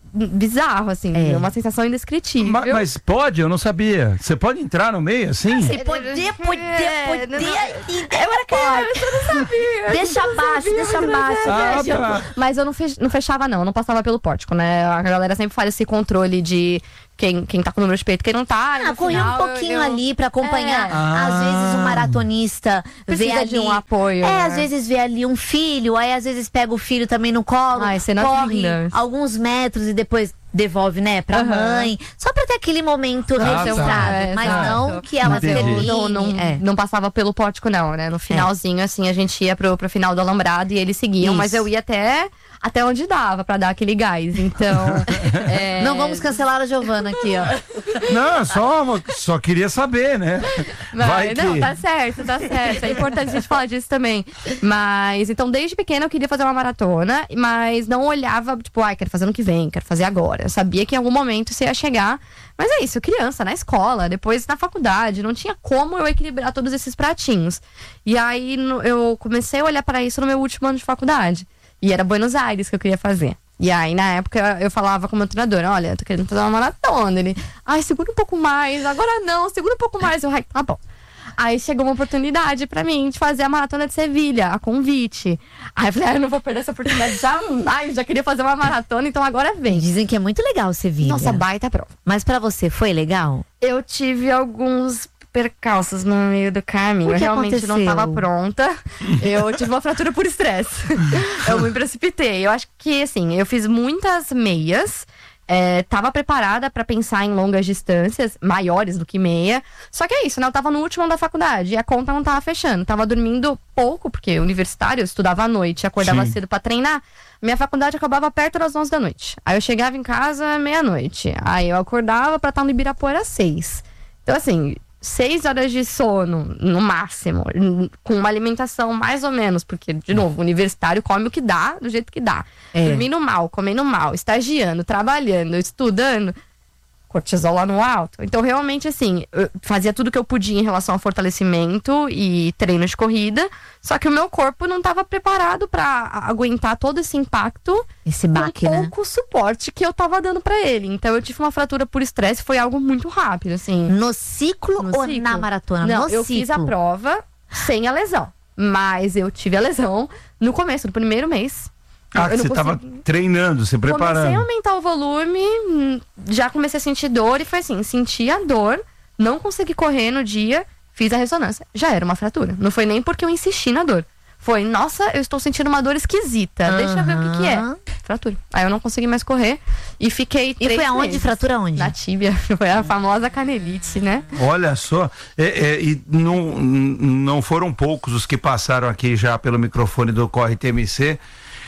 [SPEAKER 6] bizarro, assim.
[SPEAKER 3] É.
[SPEAKER 6] É uma sensação indescritível.
[SPEAKER 4] Ma- Mas pode? Eu não sabia. Você pode entrar no meio assim?
[SPEAKER 3] Você podia, podia,
[SPEAKER 6] É,
[SPEAKER 3] podia.
[SPEAKER 6] não, não.
[SPEAKER 3] e- Eu era criança, eu não sabia. Deixa abaixo, deixa abaixo.
[SPEAKER 4] Ah,
[SPEAKER 3] deixa.
[SPEAKER 4] tá.
[SPEAKER 6] Mas eu não, fech- não fechava, não. Eu não passava pelo pórtico, né? A galera sempre faz esse controle de quem, quem tá com o número de peito, quem não tá.
[SPEAKER 3] Ah, correr um pouquinho ali pra acompanhar.
[SPEAKER 6] É.
[SPEAKER 3] Às
[SPEAKER 4] Ah.
[SPEAKER 3] vezes o maratonista vê
[SPEAKER 6] Precisa
[SPEAKER 3] ali
[SPEAKER 6] de um apoio,
[SPEAKER 3] É,
[SPEAKER 6] né?
[SPEAKER 3] às vezes vê ali um filho, aí às vezes pega o filho também no colo,
[SPEAKER 6] Ai, cenas
[SPEAKER 3] corre
[SPEAKER 6] lindas.
[SPEAKER 3] alguns metros e depois devolve, né, pra
[SPEAKER 6] Aham.
[SPEAKER 3] mãe. Só pra ter aquele momento
[SPEAKER 4] Ah,
[SPEAKER 3] registrado.
[SPEAKER 6] tá.
[SPEAKER 3] Mas
[SPEAKER 6] Exato.
[SPEAKER 3] não que ela
[SPEAKER 4] Entendi.
[SPEAKER 3] termine.
[SPEAKER 6] Não, não,
[SPEAKER 3] é.
[SPEAKER 6] não passava pelo pórtico, não, né? No finalzinho, assim, a gente ia pro, pro final do alambrado e eles seguiam,
[SPEAKER 3] Isso.
[SPEAKER 6] mas eu ia até, até onde dava pra dar aquele gás. Então. é,
[SPEAKER 3] Não vamos cancelar a Giovana aqui, ó.
[SPEAKER 4] Não, só, só queria saber, né? Vai
[SPEAKER 6] Mas, não,
[SPEAKER 4] que...
[SPEAKER 6] tá certo, tá certo. É importante a gente falar disso também. Mas, então, desde pequena eu queria fazer uma maratona, mas não olhava, tipo, ai, quero fazer ano que vem, quero fazer agora. Eu sabia que em algum momento você ia chegar. Mas é isso, criança, na escola, depois na faculdade, não tinha como eu equilibrar todos esses pratinhos. E aí no- eu comecei a olhar para isso no meu último ano de faculdade. E era Buenos Aires que eu queria fazer. E aí, na época, eu falava com o meu treinador, olha, eu tô querendo fazer uma maratona. Ele, ai, segura um pouco mais, agora não, segura um pouco mais. Eu, ai, tá bom. Aí chegou uma oportunidade pra mim de fazer a Maratona de Sevilha, a convite. Aí eu falei, ah, eu não vou perder essa oportunidade jamais, já queria fazer uma maratona, então agora vem.
[SPEAKER 3] Dizem que é muito legal Sevilha.
[SPEAKER 6] Nossa, baita prova.
[SPEAKER 3] Mas pra você foi legal?
[SPEAKER 6] Eu tive alguns percalços no meio do caminho.
[SPEAKER 3] O que
[SPEAKER 6] Eu realmente não
[SPEAKER 3] aconteceu?
[SPEAKER 6] estava pronta. Eu tive uma fratura por estresse. Eu me precipitei. Eu acho que, assim, eu fiz muitas meias. É, tava preparada pra pensar em longas distâncias, maiores do que meia. Só que é isso, né? Eu tava no último ano da faculdade e a conta não tava fechando. Tava dormindo pouco, porque universitário, eu estudava à noite, acordava
[SPEAKER 4] Sim.
[SPEAKER 6] cedo pra treinar. Minha faculdade acabava perto das onze da noite. Aí eu chegava em casa meia-noite. Aí eu acordava pra estar no Ibirapuera às seis. Então, assim, seis horas de sono, no máximo, n- com uma alimentação mais ou menos, porque, de novo, o universitário come o que dá, do jeito que dá.
[SPEAKER 3] É.
[SPEAKER 6] Dormindo mal, comendo mal, estagiando, trabalhando, estudando, cortisol lá no alto. Então, realmente, assim, eu fazia tudo que eu podia em relação ao fortalecimento e treino de corrida, só que o meu corpo não estava preparado para aguentar todo esse impacto
[SPEAKER 3] Esse
[SPEAKER 6] com
[SPEAKER 3] baque, né?
[SPEAKER 6] pouco suporte que eu tava dando para ele. Então, eu tive uma fratura por estresse, foi algo muito rápido, assim.
[SPEAKER 3] No ciclo
[SPEAKER 6] No
[SPEAKER 3] ou
[SPEAKER 6] ciclo?
[SPEAKER 3] na maratona?
[SPEAKER 6] Não,
[SPEAKER 3] no
[SPEAKER 6] eu
[SPEAKER 3] ciclo.
[SPEAKER 6] fiz a prova sem a lesão. Mas eu tive a lesão no começo, no primeiro mês.
[SPEAKER 4] Ah,
[SPEAKER 6] eu não
[SPEAKER 4] você tava
[SPEAKER 6] consegui-
[SPEAKER 4] treinando, se
[SPEAKER 6] Comecei a
[SPEAKER 4] preparando.
[SPEAKER 6] aumentar o volume, hum, já comecei a sentir dor e foi assim, senti a dor, não consegui correr no dia, fiz a ressonância. Já era uma fratura. Não foi nem porque eu insisti na dor. Foi, nossa, eu estou sentindo uma dor esquisita. Deixa eu ver o que, que é.
[SPEAKER 3] Aham.
[SPEAKER 6] Fratura. Aí eu não consegui mais correr e fiquei
[SPEAKER 3] E
[SPEAKER 6] três
[SPEAKER 3] foi aonde?
[SPEAKER 6] meses.
[SPEAKER 3] Fratura onde?
[SPEAKER 6] Na tíbia. Foi a famosa canelite, né?
[SPEAKER 4] Olha só, é, é, e não, não foram poucos os que passaram aqui já pelo microfone do Corre T M C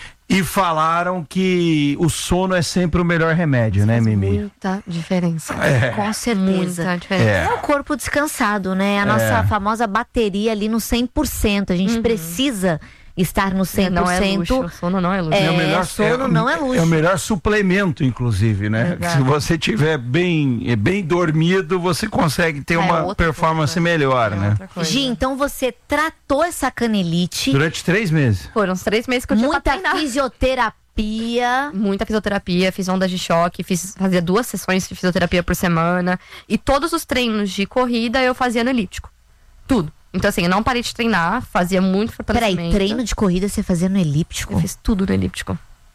[SPEAKER 4] e falaram que o sono é sempre o melhor remédio, né, Mimi?
[SPEAKER 6] Muita diferença.
[SPEAKER 4] É.
[SPEAKER 3] Com certeza.
[SPEAKER 6] Muita diferença.
[SPEAKER 3] É o corpo descansado, né? A nossa
[SPEAKER 4] É.
[SPEAKER 3] famosa bateria ali no cem por cento. A gente precisa estar no cem por cento.
[SPEAKER 6] Não é luxo. O sono não é luxo.
[SPEAKER 3] É,
[SPEAKER 4] É o melhor,
[SPEAKER 3] sono não é luxo.
[SPEAKER 4] É o melhor suplemento, inclusive, né?
[SPEAKER 6] Exato.
[SPEAKER 4] Se você tiver bem, é, bem dormido, você consegue ter
[SPEAKER 6] É
[SPEAKER 4] uma
[SPEAKER 6] outra
[SPEAKER 4] performance
[SPEAKER 6] coisa.
[SPEAKER 4] melhor,
[SPEAKER 6] É
[SPEAKER 4] né?
[SPEAKER 6] outra coisa.
[SPEAKER 3] Gi, então você tratou essa canelite,
[SPEAKER 4] Durante três meses.
[SPEAKER 6] Foram os três meses que eu tinha
[SPEAKER 3] muita
[SPEAKER 6] pra treinar.
[SPEAKER 3] fisioterapia.
[SPEAKER 6] Muita fisioterapia, fiz ondas de choque, fiz, fazia duas sessões de fisioterapia por semana. E todos os treinos de corrida eu fazia no elíptico. Tudo. Então, assim, eu não parei de treinar, fazia muito
[SPEAKER 3] Peraí,
[SPEAKER 6] fortalecimento.
[SPEAKER 3] treino de corrida você fazia no elíptico?
[SPEAKER 6] Eu fiz tudo no elíptico.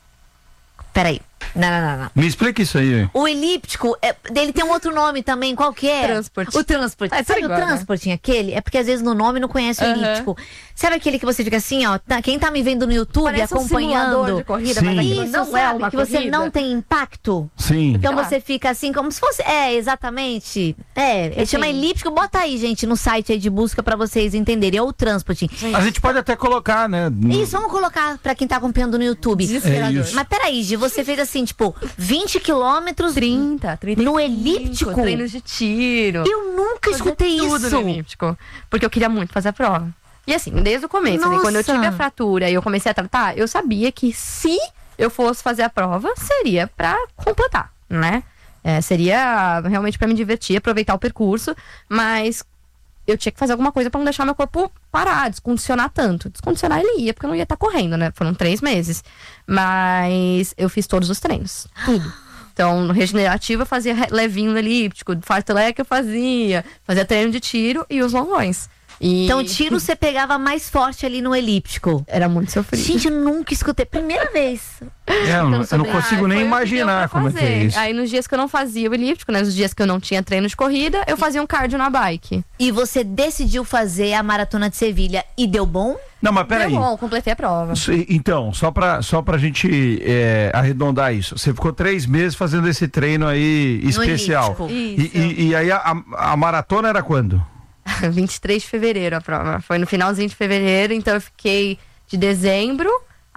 [SPEAKER 3] Peraí. Não, não, não, não.
[SPEAKER 4] Me explica isso aí.
[SPEAKER 3] O elíptico, é, ele tem um outro nome também, qual que é?
[SPEAKER 6] Transporte.
[SPEAKER 3] O transporte.
[SPEAKER 6] É tudo
[SPEAKER 3] Sabe o
[SPEAKER 6] igual, né?
[SPEAKER 3] transportinho aquele? É porque às vezes no nome não conhece o
[SPEAKER 6] Aham.
[SPEAKER 3] elíptico. Sabe aquele que você fica assim, ó, tá- quem tá me vendo no YouTube
[SPEAKER 6] Parece um
[SPEAKER 3] acompanhando.
[SPEAKER 6] simulador de corrida,
[SPEAKER 4] Sim.
[SPEAKER 6] mas aquilo
[SPEAKER 3] Isso,
[SPEAKER 6] não
[SPEAKER 3] sabe?
[SPEAKER 6] é uma
[SPEAKER 3] que você
[SPEAKER 6] corrida.
[SPEAKER 3] não tem impacto.
[SPEAKER 4] Sim.
[SPEAKER 3] Então
[SPEAKER 6] Ah.
[SPEAKER 3] você fica assim, como se fosse. É, exatamente. É, ele
[SPEAKER 6] Assim.
[SPEAKER 3] chama elíptico. Bota aí, gente, no site aí de busca pra vocês entenderem. É o transporte.
[SPEAKER 4] A gente pode até colocar, né?
[SPEAKER 3] Isso, vamos colocar pra quem tá acompanhando no YouTube.
[SPEAKER 6] Desesperador.
[SPEAKER 4] É isso.
[SPEAKER 3] Mas peraí, Gi, você fez assim, tipo, vinte quilômetros
[SPEAKER 6] trinta, trinta e
[SPEAKER 3] no
[SPEAKER 6] cinco,
[SPEAKER 3] elíptico?
[SPEAKER 6] treinos de tiro.
[SPEAKER 3] Eu nunca
[SPEAKER 6] Fazia
[SPEAKER 3] escutei
[SPEAKER 6] tudo
[SPEAKER 3] isso.
[SPEAKER 6] no elíptico, porque eu queria muito fazer a prova. E assim, desde o começo, né, quando eu
[SPEAKER 3] Nossa.
[SPEAKER 6] tive a fratura e eu comecei a tratar, eu sabia que se eu fosse fazer a prova, seria pra completar, né? É, seria realmente pra me divertir, aproveitar o percurso, mas eu tinha que fazer alguma coisa pra não deixar meu corpo parar, descondicionar tanto. Descondicionar ele ia, porque eu não ia estar correndo, né? Foram três meses. Mas eu fiz todos os treinos, tudo. Então, no regenerativo eu fazia levinho no elíptico, fartlek eu fazia, fazia treino de tiro e os longões. E...
[SPEAKER 3] Então, tiro você pegava mais forte ali no elíptico.
[SPEAKER 6] Era muito sofrido.
[SPEAKER 3] Gente, eu nunca escutei. Primeira vez.
[SPEAKER 4] É, eu, não, eu não consigo
[SPEAKER 6] Ah,
[SPEAKER 4] nem
[SPEAKER 6] foi o que
[SPEAKER 4] imaginar
[SPEAKER 6] deu pra
[SPEAKER 4] como é que é
[SPEAKER 6] fazer.
[SPEAKER 4] isso.
[SPEAKER 6] Aí nos dias que eu não fazia o elíptico, né? Nos dias que eu não tinha treino de corrida, eu fazia um cardio na bike.
[SPEAKER 3] E você decidiu fazer a Maratona de Sevilha e deu bom?
[SPEAKER 4] Não, mas peraí.
[SPEAKER 6] Deu bom, completei a prova.
[SPEAKER 4] Então, só pra, só pra gente é, arredondar isso. Você ficou três meses fazendo esse treino aí especial.
[SPEAKER 3] No
[SPEAKER 4] E,
[SPEAKER 6] Isso.
[SPEAKER 4] e, e aí a, a, a maratona era quando?
[SPEAKER 6] vinte e três de fevereiro a prova. Foi no finalzinho de fevereiro, então eu fiquei de dezembro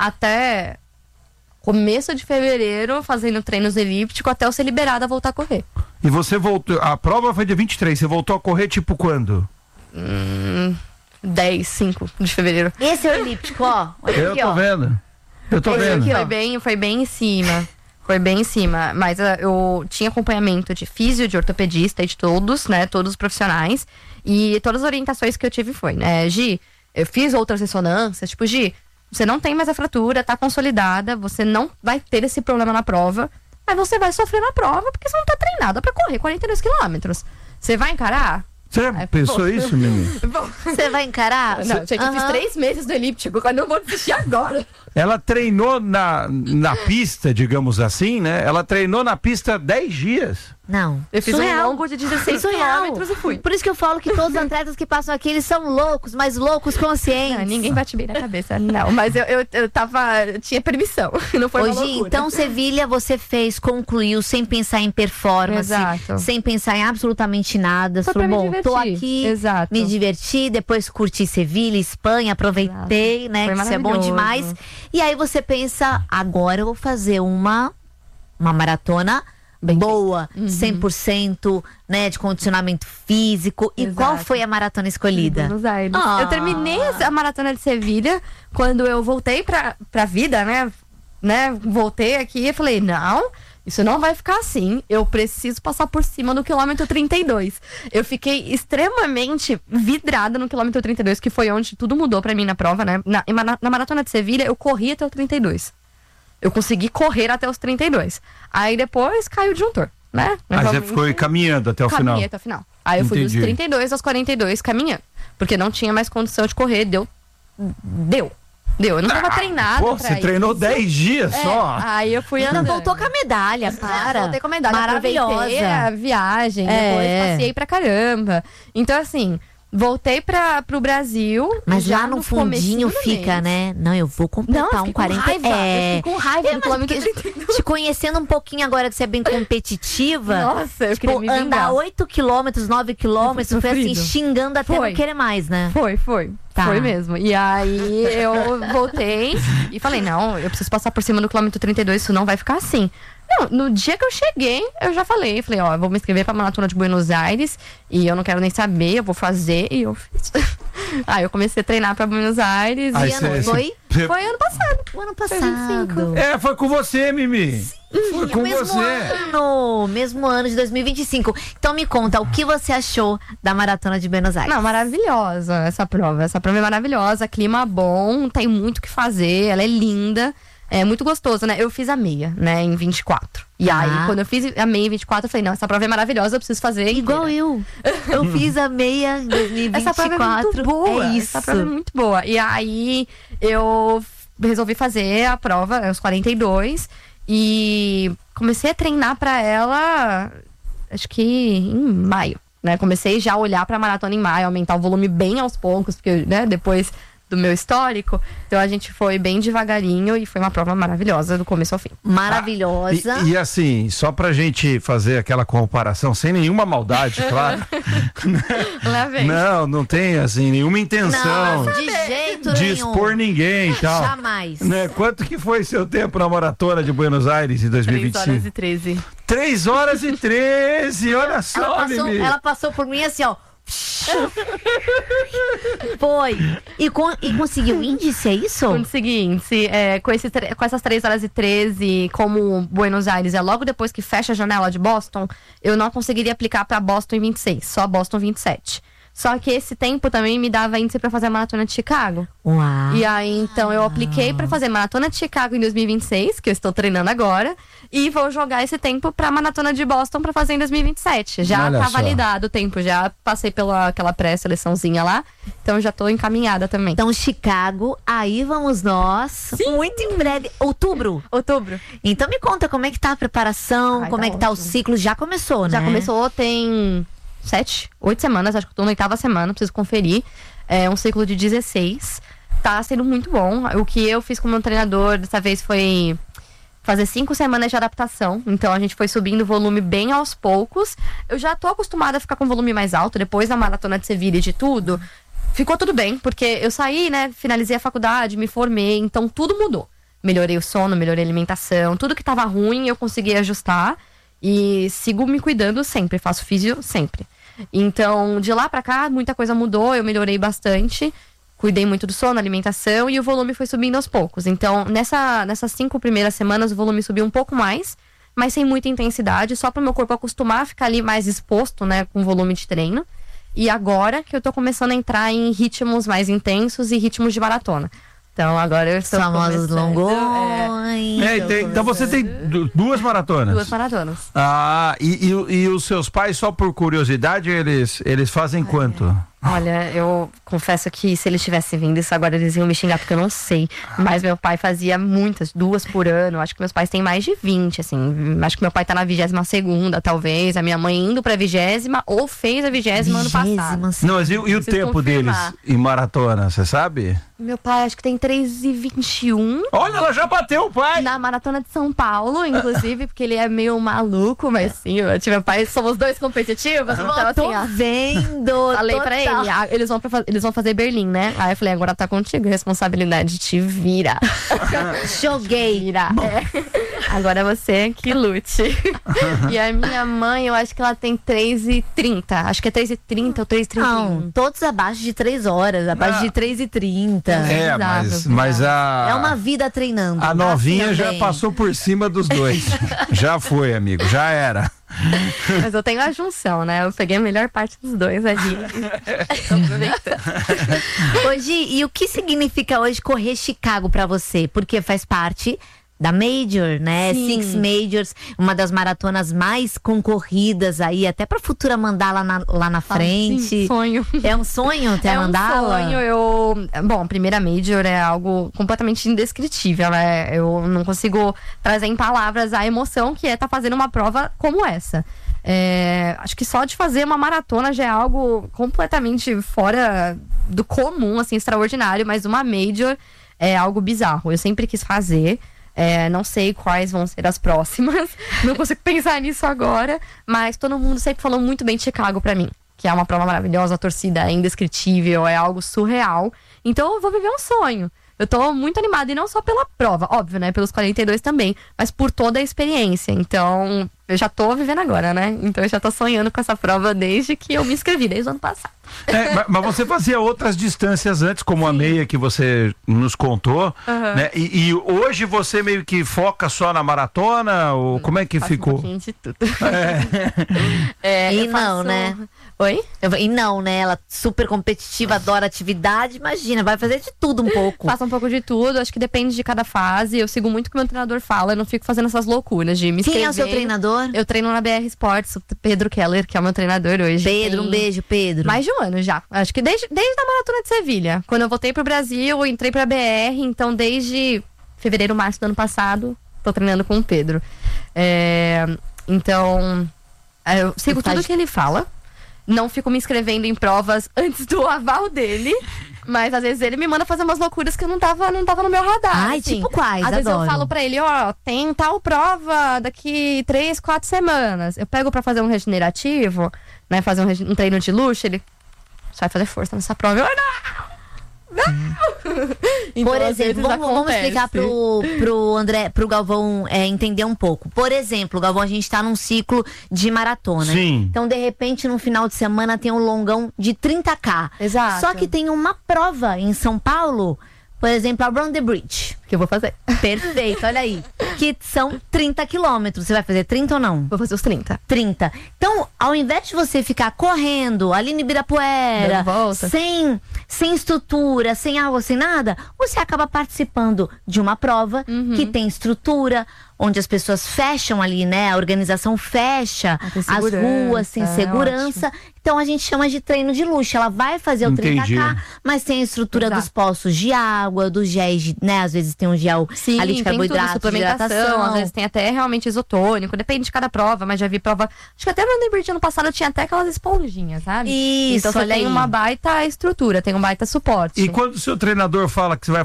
[SPEAKER 6] até começo de fevereiro fazendo treinos elípticos até eu ser liberada a voltar a correr.
[SPEAKER 4] E você voltou. A prova foi dia vinte e três. Você voltou a correr tipo quando?
[SPEAKER 6] Hum, dez, cinco de fevereiro.
[SPEAKER 3] Esse é o elíptico, ó. Olha
[SPEAKER 4] Eu
[SPEAKER 3] aqui,
[SPEAKER 4] tô
[SPEAKER 3] ó.
[SPEAKER 4] vendo. Eu tô
[SPEAKER 3] Esse
[SPEAKER 4] vendo.
[SPEAKER 3] aqui, ó.
[SPEAKER 6] Foi bem, foi bem em cima. Foi bem em cima. Mas ah, eu tinha acompanhamento de físio, de ortopedista e de todos, né? Todos os profissionais. E todas as orientações que eu tive foi, né? Gi, eu fiz outras ressonâncias. Tipo, Gi, você não tem mais a fratura, tá consolidada. Você não vai ter esse problema na prova. Mas você vai sofrer na prova porque você não tá treinada pra correr quarenta e dois quilômetros. Você vai encarar?
[SPEAKER 4] Você
[SPEAKER 6] Ai,
[SPEAKER 4] pensou
[SPEAKER 6] pô.
[SPEAKER 4] isso, menino?
[SPEAKER 3] Você vai encarar?
[SPEAKER 6] Não, gente, eu fiz
[SPEAKER 3] Aham.
[SPEAKER 6] três meses do elíptico. Eu não vou desistir agora.
[SPEAKER 4] Ela treinou na, na pista, digamos assim, né? Ela treinou na pista dez dias.
[SPEAKER 3] Não.
[SPEAKER 6] Eu fiz
[SPEAKER 3] Surreal.
[SPEAKER 6] um longo de dezesseis
[SPEAKER 3] Surreal.
[SPEAKER 6] quilômetros e fui.
[SPEAKER 3] Por isso que eu falo que todos os atletas que passam aqui, eles são loucos, mas loucos conscientes.
[SPEAKER 6] Não, ninguém bate bem na cabeça, não. Mas eu, eu, eu tava. Eu tinha permissão. Não foi uma
[SPEAKER 3] Hoje,
[SPEAKER 6] loucura.
[SPEAKER 3] então, Sevilha você fez, concluiu, sem pensar em performance,
[SPEAKER 6] Exato.
[SPEAKER 3] sem pensar em absolutamente nada.
[SPEAKER 6] Foi
[SPEAKER 3] Falou,
[SPEAKER 6] pra me
[SPEAKER 3] bom, tô
[SPEAKER 6] divertir.
[SPEAKER 3] aqui,
[SPEAKER 6] Exato.
[SPEAKER 3] me diverti, depois curti Sevilha, Espanha, aproveitei, né?
[SPEAKER 6] Foi
[SPEAKER 3] Que isso é bom
[SPEAKER 6] maravilhoso.
[SPEAKER 3] demais. E aí você pensa, agora eu vou fazer uma, uma maratona
[SPEAKER 6] Bem
[SPEAKER 3] boa,
[SPEAKER 6] Uhum.
[SPEAKER 3] cem por cento, né, de condicionamento físico. E qual
[SPEAKER 6] Exato.
[SPEAKER 3] foi a maratona escolhida?
[SPEAKER 6] Buenos Aires.
[SPEAKER 3] Ah.
[SPEAKER 6] Eu terminei a maratona de Sevilha quando eu voltei pra, pra vida, né? né? Voltei aqui e falei, não, isso não vai ficar assim. Eu preciso passar por cima do quilômetro trinta e dois. Eu fiquei extremamente vidrada no quilômetro trinta e dois, que foi onde tudo mudou pra mim na prova, né? Na, na, na maratona de Sevilha, eu corri até o trinta e dois. Eu consegui correr até os trinta e dois. Aí depois caiu o disjuntor, né?
[SPEAKER 4] Aí você
[SPEAKER 6] Realmente,
[SPEAKER 4] ficou caminhando até o
[SPEAKER 6] caminhei
[SPEAKER 4] final.
[SPEAKER 6] até o final. Aí eu fui dos
[SPEAKER 4] Entendi.
[SPEAKER 6] trinta e dois aos quarenta e dois caminhando. Porque não tinha mais condição de correr. Deu. Deu. Deu. Eu não tava treinada.
[SPEAKER 4] Pô,
[SPEAKER 6] pra
[SPEAKER 4] você treinou
[SPEAKER 6] isso.
[SPEAKER 4] dez dias
[SPEAKER 6] É,
[SPEAKER 4] só.
[SPEAKER 6] Aí eu fui
[SPEAKER 3] Ainda
[SPEAKER 6] andando.
[SPEAKER 3] voltou com a medalha,
[SPEAKER 6] É,
[SPEAKER 3] para.
[SPEAKER 6] voltei com a medalha.
[SPEAKER 3] Maravilhosa.
[SPEAKER 6] Aproveitei a viagem.
[SPEAKER 3] É.
[SPEAKER 6] Depois passeei pra caramba. Então, assim, voltei pra, pro Brasil.
[SPEAKER 3] Mas
[SPEAKER 6] já
[SPEAKER 3] lá no
[SPEAKER 6] comecinho
[SPEAKER 3] fundinho
[SPEAKER 6] do
[SPEAKER 3] fica,
[SPEAKER 6] mês.
[SPEAKER 3] né? Não, eu vou
[SPEAKER 6] Não,
[SPEAKER 3] completar
[SPEAKER 6] eu
[SPEAKER 3] um
[SPEAKER 6] fiquei
[SPEAKER 3] quarenta.
[SPEAKER 6] com raiva.
[SPEAKER 3] É.
[SPEAKER 6] Eu fiquei com raiva
[SPEAKER 3] É,
[SPEAKER 6] no
[SPEAKER 3] mas
[SPEAKER 6] quilômetro
[SPEAKER 3] porque
[SPEAKER 6] trinta e dois.
[SPEAKER 3] te conhecendo um pouquinho agora que você é bem competitiva.
[SPEAKER 6] Nossa, eu
[SPEAKER 3] tipo,
[SPEAKER 6] queria me
[SPEAKER 3] andar
[SPEAKER 6] vingar.
[SPEAKER 3] oito quilômetros, nove quilômetros,
[SPEAKER 6] Foi
[SPEAKER 3] foi assim,
[SPEAKER 6] sofrido.
[SPEAKER 3] xingando até
[SPEAKER 6] Foi.
[SPEAKER 3] não querer mais, né?
[SPEAKER 6] Foi, foi.
[SPEAKER 3] Tá.
[SPEAKER 6] Foi mesmo. E aí eu voltei e falei, não, eu preciso passar por cima do quilômetro trinta e dois, isso não vai ficar assim. Não, no dia que eu cheguei, eu já falei, falei, ó, eu vou me inscrever pra Maratona de Buenos Aires e eu não quero nem saber, eu vou fazer, e eu fiz. Aí eu comecei a treinar pra Buenos Aires
[SPEAKER 4] Aí
[SPEAKER 6] e
[SPEAKER 4] cê-
[SPEAKER 6] ano,
[SPEAKER 4] cê-
[SPEAKER 6] foi,
[SPEAKER 4] cê-
[SPEAKER 6] foi ano passado.
[SPEAKER 3] O ano
[SPEAKER 6] Foi vinte e cinco.
[SPEAKER 3] passado.
[SPEAKER 4] É, foi com você, Mimi. Foi com
[SPEAKER 3] mesmo
[SPEAKER 4] você.
[SPEAKER 3] ano, mesmo ano de dois mil e vinte e cinco. Então me conta, o que você achou da Maratona de Buenos Aires?
[SPEAKER 6] Não, maravilhosa essa prova. Essa prova é maravilhosa, clima bom, tem muito o que fazer, ela é linda. É muito gostoso, né? Eu fiz a meia, né, em vinte e quatro. E
[SPEAKER 3] Ah.
[SPEAKER 6] aí, quando eu fiz a meia em vinte e quatro, eu falei, não, essa prova é maravilhosa, eu preciso fazer
[SPEAKER 3] Igual
[SPEAKER 6] inteira.
[SPEAKER 3] eu. Eu fiz a meia em dois mil e vinte e quatro.
[SPEAKER 6] Essa prova é muito boa.
[SPEAKER 3] É isso.
[SPEAKER 6] Essa prova é muito boa. E aí, eu resolvi fazer a prova, os quarenta e dois, e comecei a treinar pra ela, acho que em maio, né? Comecei já a olhar pra maratona em maio, aumentar o volume bem aos poucos, porque, né, depois do meu histórico, então a gente foi bem devagarinho e foi uma prova maravilhosa do começo ao fim.
[SPEAKER 3] Maravilhosa.
[SPEAKER 4] E, e assim, só pra gente fazer aquela comparação, sem nenhuma maldade, claro.
[SPEAKER 6] Lá vem.
[SPEAKER 4] Não, não tem assim nenhuma intenção
[SPEAKER 3] Não, de jeito
[SPEAKER 4] de
[SPEAKER 3] nenhum.
[SPEAKER 4] expor ninguém e tal.
[SPEAKER 3] Jamais.
[SPEAKER 4] Né? Quanto que foi seu tempo na maratona de Buenos Aires em dois mil e vinte e
[SPEAKER 6] três horas
[SPEAKER 4] cinco?
[SPEAKER 6] e treze.
[SPEAKER 4] três horas e treze, olha
[SPEAKER 3] Ela
[SPEAKER 4] só,
[SPEAKER 3] passou,
[SPEAKER 4] Mimi.
[SPEAKER 3] ela passou por mim assim, ó. Foi. E, con- e conseguiu índice, é isso?
[SPEAKER 6] Consegui índice, é, com, esse, tre- com essas três horas e treze, como Buenos Aires é logo depois que fecha a janela de Boston, eu não conseguiria aplicar pra Boston em vinte e seis, só Boston vinte e sete. Só que esse tempo também me dava índice pra fazer a maratona de Chicago.
[SPEAKER 3] Uau.
[SPEAKER 6] E aí, então, eu apliquei pra fazer maratona de Chicago em dois mil e vinte e seis, que eu estou treinando agora. E vou jogar esse tempo pra maratona de Boston pra fazer em dois mil e vinte e sete. Já
[SPEAKER 4] Olha
[SPEAKER 6] tá
[SPEAKER 4] só.
[SPEAKER 6] validado o tempo, já passei pela aquela pré-seleçãozinha lá. Então, já tô encaminhada também.
[SPEAKER 3] Então, Chicago, aí vamos nós. Muito em breve. Outubro.
[SPEAKER 6] Outubro.
[SPEAKER 3] Então me conta como é que tá a preparação,
[SPEAKER 6] Ai,
[SPEAKER 3] como
[SPEAKER 6] tá
[SPEAKER 3] é que tá o
[SPEAKER 6] ótimo.
[SPEAKER 3] ciclo. Já começou, né?
[SPEAKER 6] Já começou, tem sete, oito semanas, acho que eu tô na oitava semana, preciso conferir. É um ciclo de dezesseis. Tá sendo muito bom. O que eu fiz com o meu treinador dessa vez foi fazer cinco semanas de adaptação. Então a gente foi subindo o volume bem aos poucos. Eu já tô acostumada a ficar com o volume mais alto, depois da maratona de Sevilha e de tudo. Ficou tudo bem, porque eu saí, né, finalizei a faculdade, me formei, então tudo mudou. Melhorei o sono, melhorei a alimentação, tudo que tava ruim eu consegui ajustar. E sigo me cuidando sempre, faço físio sempre. Então, de lá pra cá, muita coisa mudou, eu melhorei bastante. Cuidei muito do sono, alimentação, e o volume foi subindo aos poucos. Então, nessa, nessas cinco primeiras semanas, o volume subiu um pouco mais, mas sem muita intensidade, só pro meu corpo acostumar a ficar ali mais exposto, né, com volume de treino. E agora que eu tô começando a entrar em ritmos mais intensos e ritmos de maratona. Então, agora eu estou
[SPEAKER 3] Famosos
[SPEAKER 6] começando,
[SPEAKER 3] longões.
[SPEAKER 4] É, tem- então você tem du- duas maratonas.
[SPEAKER 6] Duas maratonas.
[SPEAKER 4] Ah, e, e- e os seus pais, só por curiosidade, eles, eles fazem quanto?
[SPEAKER 6] Olha, eu confesso que se eles tivessem vindo isso agora, eles iam me xingar, porque eu não sei. Mas meu pai fazia muitas, duas por ano. Acho que meus pais têm mais de vinte, assim. Acho que meu pai tá na vigésima segunda, talvez. A minha mãe indo pra vigésima, ou fez a vigésima ano passado.
[SPEAKER 3] Vigésima, sim.
[SPEAKER 4] Não, mas e, e o
[SPEAKER 6] Preciso
[SPEAKER 4] tempo
[SPEAKER 6] confirmar.
[SPEAKER 4] deles em maratona, você sabe?
[SPEAKER 6] Meu pai acho que tem três e vinte e um.
[SPEAKER 4] Olha, ela já bateu o pai!
[SPEAKER 6] Na maratona de São Paulo, inclusive, porque ele é meio maluco, mas sim, eu tive meu pai, somos dois competitivos, então assim,
[SPEAKER 3] Tô
[SPEAKER 6] ó.
[SPEAKER 3] vendo.
[SPEAKER 6] Falei pra
[SPEAKER 3] total.
[SPEAKER 6] ele, ah, eles vão, pra, fa- eles vão fazer Berlim, né? Aí eu falei, agora tá contigo, responsabilidade, te vira.
[SPEAKER 3] Joguei.
[SPEAKER 6] Vira. É. Agora você que lute. E a minha mãe, eu acho que ela tem três e trinta. Acho que é três e trinta ou três e trinta e um.
[SPEAKER 3] Não, todos abaixo de três horas, abaixo
[SPEAKER 4] Ah.
[SPEAKER 3] de três e trinta.
[SPEAKER 4] É,
[SPEAKER 6] Exato,
[SPEAKER 4] mas, mas a.
[SPEAKER 3] É uma vida treinando.
[SPEAKER 4] A novinha
[SPEAKER 3] Assim
[SPEAKER 4] já
[SPEAKER 3] também.
[SPEAKER 4] passou por cima dos dois. Já foi, amigo, já era.
[SPEAKER 6] Mas eu tenho a junção, né? Eu peguei a melhor parte dos dois ali. Tô aproveitando.
[SPEAKER 3] Ô, Gi, e o que significa hoje correr Chicago pra você? Porque faz parte da Major, né?
[SPEAKER 6] Sim.
[SPEAKER 3] Six Majors, uma das maratonas mais concorridas aí, até pra futura mandala na, lá na frente.
[SPEAKER 6] Sim, sonho.
[SPEAKER 3] É um sonho ter
[SPEAKER 6] É
[SPEAKER 3] a
[SPEAKER 6] um
[SPEAKER 3] mandala?
[SPEAKER 6] sonho, eu... Bom, a primeira Major é algo completamente indescritível, né? Eu não consigo trazer em palavras a emoção que é estar fazendo uma prova como essa. É, acho que só de fazer uma maratona já é algo completamente fora do comum, assim, extraordinário, mas uma Major é algo bizarro. Eu sempre quis fazer. É, não sei quais vão ser as próximas. Não consigo pensar nisso agora. Mas todo mundo sempre falou muito bem de Chicago pra mim. Que é uma prova maravilhosa, a torcida é indescritível, é algo surreal. Então eu vou viver um sonho. Eu tô muito animada, e não só pela prova, óbvio, né? Pelos quarenta e dois também, mas por toda a experiência. Então, eu já tô vivendo agora, né? Então eu já tô sonhando com essa prova desde que eu me inscrevi, desde o ano passado.
[SPEAKER 4] É, ma- mas você fazia outras distâncias antes, como a meia que você nos contou, né? E, e hoje você meio que foca só na maratona? Ou como é que
[SPEAKER 6] Faço um
[SPEAKER 4] ficou?
[SPEAKER 6] pouquinho de tudo. É,
[SPEAKER 3] E
[SPEAKER 6] eu
[SPEAKER 3] não,
[SPEAKER 6] faço-
[SPEAKER 3] né?
[SPEAKER 6] Oi?
[SPEAKER 3] Eu- E não, né? Ela super competitiva, adora atividade. Imagina, vai fazer de tudo um pouco.
[SPEAKER 6] Faço um pouco de tudo, acho que depende de cada fase. Eu sigo muito o que o meu treinador fala, eu não fico fazendo essas loucuras de me
[SPEAKER 3] Quem é o
[SPEAKER 6] inscrever.
[SPEAKER 3] seu treinador?
[SPEAKER 6] Eu treino na B R Sports, o Pedro Keller, que é o meu treinador hoje.
[SPEAKER 3] Pedro,
[SPEAKER 6] Tem
[SPEAKER 3] um beijo, Pedro.
[SPEAKER 6] Mais de um ano já. Acho que desde, desde a Maratona de Sevilha. Quando eu voltei pro Brasil, eu entrei pra B R, então desde fevereiro, março do ano passado, tô treinando com o Pedro. É, então, eu sigo
[SPEAKER 3] E faz-
[SPEAKER 6] tudo que ele fala. Não fico me inscrevendo em provas antes do aval dele. Mas às vezes ele me manda fazer umas loucuras que eu não tava, não tava no meu radar.
[SPEAKER 3] Ai,
[SPEAKER 6] assim.
[SPEAKER 3] tipo quais?
[SPEAKER 6] Às vezes eu
[SPEAKER 3] Adoro.
[SPEAKER 6] falo pra ele, ó, tem tal prova daqui três, quatro semanas. Eu pego pra fazer um regenerativo, né, fazer um, rege- um treino de luxo, ele você vai fazer força nessa prova. Eu, não! Não! Então,
[SPEAKER 3] Por
[SPEAKER 6] às
[SPEAKER 3] exemplo,
[SPEAKER 6] vezes
[SPEAKER 3] vamos, vamos
[SPEAKER 6] acontece.
[SPEAKER 3] explicar pro, pro André, pro Galvão é, entender um pouco. Por exemplo, Galvão, a gente tá num ciclo de maratona.
[SPEAKER 4] Sim.
[SPEAKER 3] Então, de repente, no final de semana tem um longão de trinta quilometros.
[SPEAKER 6] Exato.
[SPEAKER 3] Só que tem uma prova em São Paulo, por exemplo, a Round the Bridge.
[SPEAKER 6] Que eu vou fazer.
[SPEAKER 3] Perfeito, olha aí. que são trinta quilômetros. Você vai fazer trinta ou não?
[SPEAKER 6] Vou fazer os trinta.
[SPEAKER 3] trinta. Então, ao invés de você ficar correndo ali no Ibirapuera, sem, sem estrutura, sem água, sem nada, você acaba participando de uma prova uhum. que tem estrutura, onde as pessoas fecham ali, né? A organização fecha as ruas, tem segurança. É então a gente chama de treino de luxo. Ela vai fazer o
[SPEAKER 4] Entendi.
[SPEAKER 3] trinta K, mas tem a estrutura Exato. dos poços de água, dos géis, né? Às vezes tem um gel
[SPEAKER 6] Sim,
[SPEAKER 3] ali de carboidrato,
[SPEAKER 6] tem tudo, suplementação, às vezes tem até realmente isotônico, depende de cada prova, mas já vi prova. Acho que até no Liberty ano passado tinha até aquelas esponjinhas, sabe?
[SPEAKER 3] Isso,
[SPEAKER 6] então você tem
[SPEAKER 3] aí.
[SPEAKER 6] uma baita estrutura, tem um baita suporte.
[SPEAKER 4] E quando o seu treinador fala que você vai